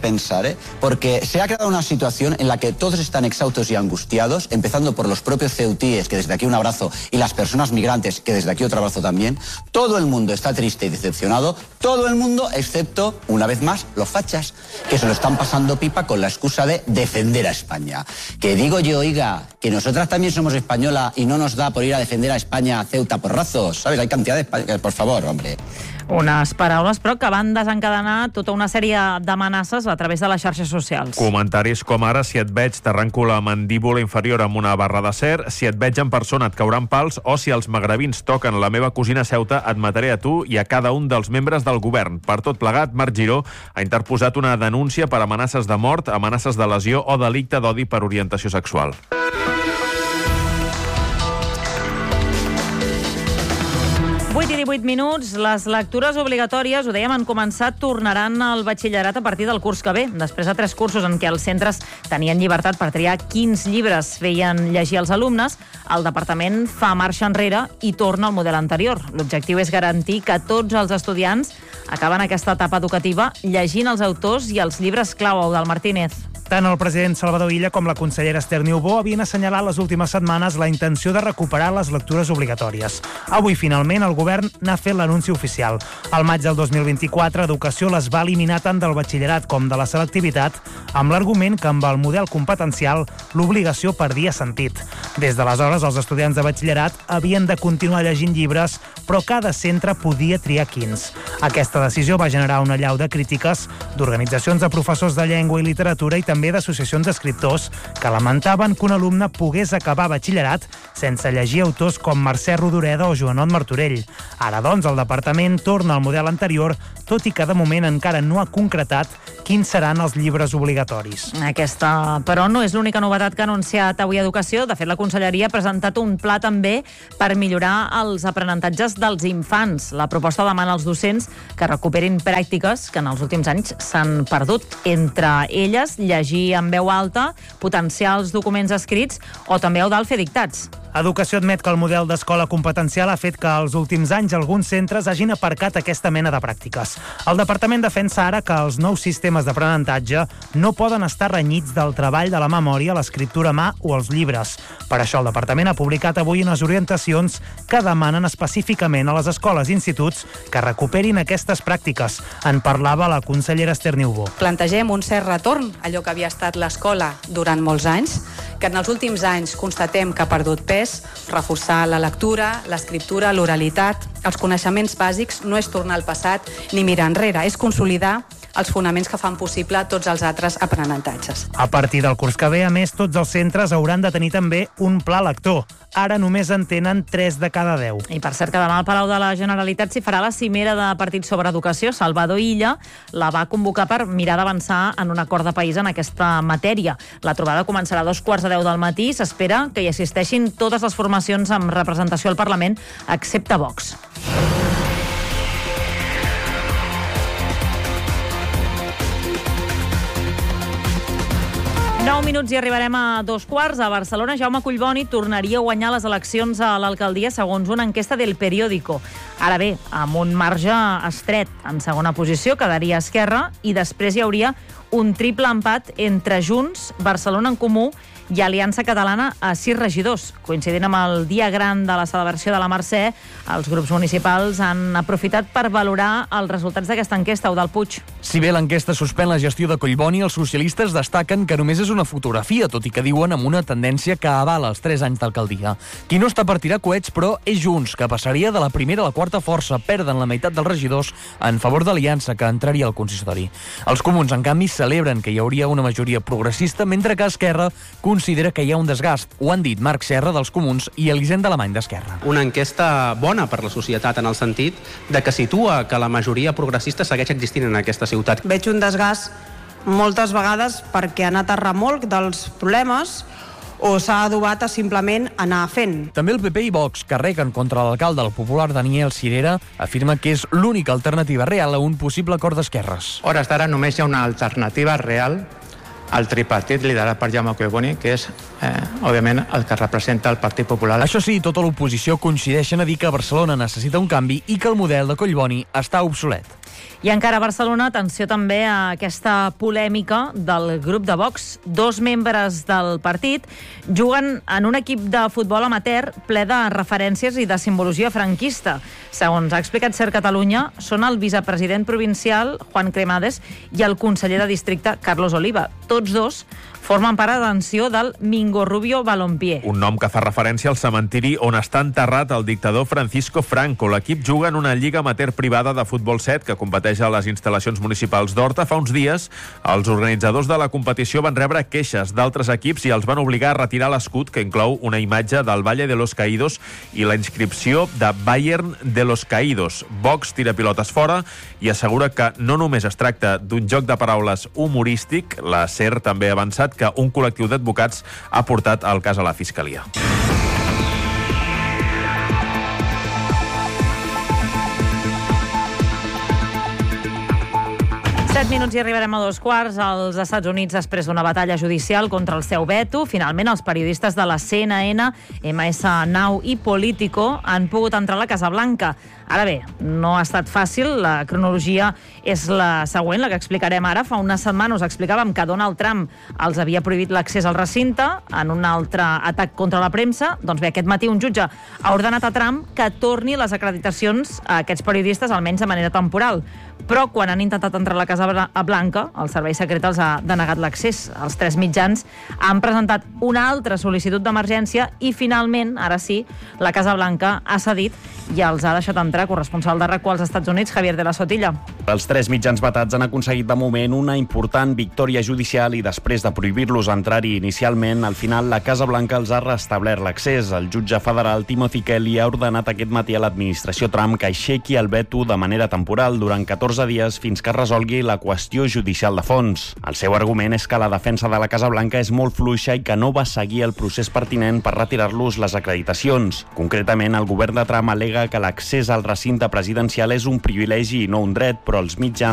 pensar, ¿eh? Porque se ha creado una situación en la que todos están exhaustos y angustiados, empezando por los propios ceutíes, que desde aquí un abrazo, y las personas migrantes, que desde aquí otro abrazo también. Todo el mundo está triste y decepcionado, todo el mundo, excepto, una vez más, los fachas, que se lo están pasando pipa con la excusa de defender a España. Que digo yo, oiga, que nosotras también somos españolas y no nos da por ir a defender a España a Ceuta porrazos, ¿sabes? Hay cantidad de... Por favor, hombre. Unes paraules, però, que van desencadenar tota una sèrie d'amenaces a través de les xarxes socials. Comentaris com ara: si et veig t'arranco la mandíbula inferior amb una barra d'acer, si et veig en persona et cauran pals, o si els magrebins toquen la meva cosina Ceuta et mataré a tu i a cada un dels membres del govern. Per tot plegat, Marc Giró ha interposat una denúncia per amenaces de mort, amenaces de lesió o delicte d'odi per orientació sexual. vuit i divuit minuts, les lectures obligatòries, ho dèiem, han començat, tornaran al batxillerat a partir del curs que ve. Després de tres cursos en què els centres tenien llibertat per triar quins llibres feien llegir als alumnes, el departament fa marxa enrere i torna al model anterior. L'objectiu és garantir que tots els estudiants acaben aquesta etapa educativa llegint els autors i els llibres clau. Eudald Martínez. Tant el president Salvador Illa com la consellera Esther Niubó havien assenyalat les últimes setmanes la intenció de recuperar les lectures obligatòries. Avui, finalment, el govern n'ha fet l'anunci oficial. Al maig del dos mil vint-i-quatre, Educació les va eliminar tant del batxillerat com de la selectivitat, amb l'argument que amb el model competencial l'obligació perdia sentit. Des d'aleshores, els estudiants de batxillerat havien de continuar llegint llibres, però cada centre podia triar quins. Aquesta decisió va generar una allau de crítiques d'organitzacions de professors de llengua i literatura i també també d'associacions d'escriptors que lamentaven que un alumne pogués acabar batxillerat sense llegir autors com Mercè Rodoreda o Joanot Martorell. Ara, doncs, el departament torna al model anterior, tot i que de moment encara no ha concretat quins seran els llibres obligatoris. Aquesta, però, no és l'única novetat que ha anunciat avui Educació. De fet, la Conselleria ha presentat un pla també per millorar els aprenentatges dels infants. La proposta demana als docents que recuperin pràctiques que en els últims anys s'han perdut. Entre elles, llegir en veu alta, potenciar els documents escrits o també, Eudald, fer dictats. Educació admet que el model d'escola competencial ha fet que als últims anys alguns centres hagin aparcat aquesta mena de pràctiques. El departament defensa ara que els nous sistemes d'aprenentatge no poden estar renyits del treball de la memòria, l'escriptura a mà o els llibres. Per això el departament ha publicat avui unes orientacions que demanen específicament a les escoles i instituts que recuperin aquestes pràctiques. En parlava la consellera Esther Niubó. Plantegem un cert retorn a allò que havia estat l'escola durant molts anys, que en els últims anys constatem que ha perdut pes. Reforçar la lectura, l'escriptura, l'oralitat, els coneixements bàsics no és tornar al passat ni mirar enrere, és consolidar els fonaments que fan possible tots els altres aprenentatges. A partir del curs que ve, a més, tots els centres hauran de tenir també un pla lector. Ara només en tenen tres de cada deu. I per cert, que demà al Palau de la Generalitat s'hi farà la cimera de partits sobre educació. Salvador Illa la va convocar per mirar d'avançar en un acord de país en aquesta matèria. La trobada començarà a dos quarts de deu del matí. S'espera que hi assisteixin totes les formacions amb representació al Parlament, excepte Vox. nou minuts i arribarem a dos quarts. A Barcelona, Jaume Collboni tornaria a guanyar les eleccions a l'alcaldia segons una enquesta del Periódico. Ara bé, amb un marge estret. En segona posició quedaria Esquerra i després hi hauria un triple empat entre Junts, Barcelona en Comú i Aliança Catalana a sis regidors. Coincidint amb el dia gran de la celebració de la Mercè, els grups municipals han aprofitat per valorar els resultats d'aquesta enquesta. Eudald Puig. Si bé l'enquesta suspèn la gestió de Collboni, els socialistes destaquen que només és una fotografia, tot i que diuen amb una tendència que avala els tres anys d'alcaldia. Qui no està per tirar coets, però, és Junts, que passaria de la primera a la quarta força, perden la meitat dels regidors en favor d'Aliança, que entraria al consistori. Els comuns, en canvi, celebren que hi hauria una majoria progressista, mentre que Esquerra considera que hi ha un desgast. Ho han dit Marc Serra, dels Comuns, i Elisenda Alemany, d'Esquerra. Una enquesta bona per la societat, en el sentit de que situa que la majoria progressista segueix existint en aquesta ciutat. Veig un desgast moltes vegades perquè ha anat a remolc dels problemes o s'ha adobat a simplement anar fent. També el P P i Vox carreguen contra l'alcalde, el popular Daniel Cirera, afirma que és l'única alternativa real a un possible acord d'esquerres. A hores d'ara només hi ha una alternativa real al tripartit liderat per Jaume Collboni, que és, eh, òbviament, el que representa el Partit Popular. Això sí, tota l'oposició coincideixen a dir que Barcelona necessita un canvi i que el model de Collboni està obsolet. I encara a Barcelona, atenció també a aquesta polèmica del grup de Vox. Dos membres del partit juguen en un equip de futbol amateur ple de referències i de simbologia franquista. Segons ha explicat Ser Catalunya, són el vicepresident provincial, Juan Cremades, i el conseller de districte, Carlos Oliva. Tots dos formen part, atenció, del Mingorrubio Balompié. Un nom que fa referència al cementiri on està enterrat el dictador Francisco Franco. L'equip juga en una lliga amateur privada de futbol set que competeix a les instal·lacions municipals d'Horta. Fa uns dies, els organitzadors de la competició van rebre queixes d'altres equips i els van obligar a retirar l'escut, que inclou una imatge del Valle de los Caídos i la inscripció de Bayern de los Caídos. Vox tira pilotes fora i assegura que no només es tracta d'un joc de paraules humorístic. La Ser també ha avançat que un col·lectiu d'advocats ha portat el cas a la Fiscalia. Set minuts i arribarem a dos quarts. Als Estats Units, després d'una batalla judicial contra el seu veto, finalment els periodistes de la C N N, M S Now i Politico han pogut entrar a la Casa Blanca. Ara bé, no ha estat fàcil. La cronologia és la següent, la que explicarem ara. Fa unes setmanes explicàvem que Donald Trump els havia prohibit l'accés al recinte en un altre atac contra la premsa. Doncs bé, aquest matí un jutge ha ordenat a Trump que torni les acreditacions a aquests periodistes, almenys de manera temporal. Però quan han intentat entrar a la Casa Blanca, el servei secret els ha denegat l'accés. Els tres mitjans han presentat una altra sol·licitud d'emergència i finalment, ara sí, la Casa Blanca ha cedit i els ha deixat entrar. Corresponsal de RAC u als Estats Units, Javier de la Sotilla. Els tres mitjans vetats han aconseguit de moment una important victòria judicial i després de prohibir-los entrar-hi inicialment, al final la Casa Blanca els ha restablert l'accés. El jutge federal Timothy Kelly ha ordenat aquest matí a l'administració Trump que aixequi el veto de manera temporal durant catorze dies fins que resolgui la qüestió judicial de fons. El seu argument és que la defensa de la Casa Blanca és molt fluixa i que no va seguir el procés pertinent per retirar-los les acreditacions. Concretament, el govern de Trump al·lega que l'accés al recinte presidencial és un privilegi i no un dret, però els mitjans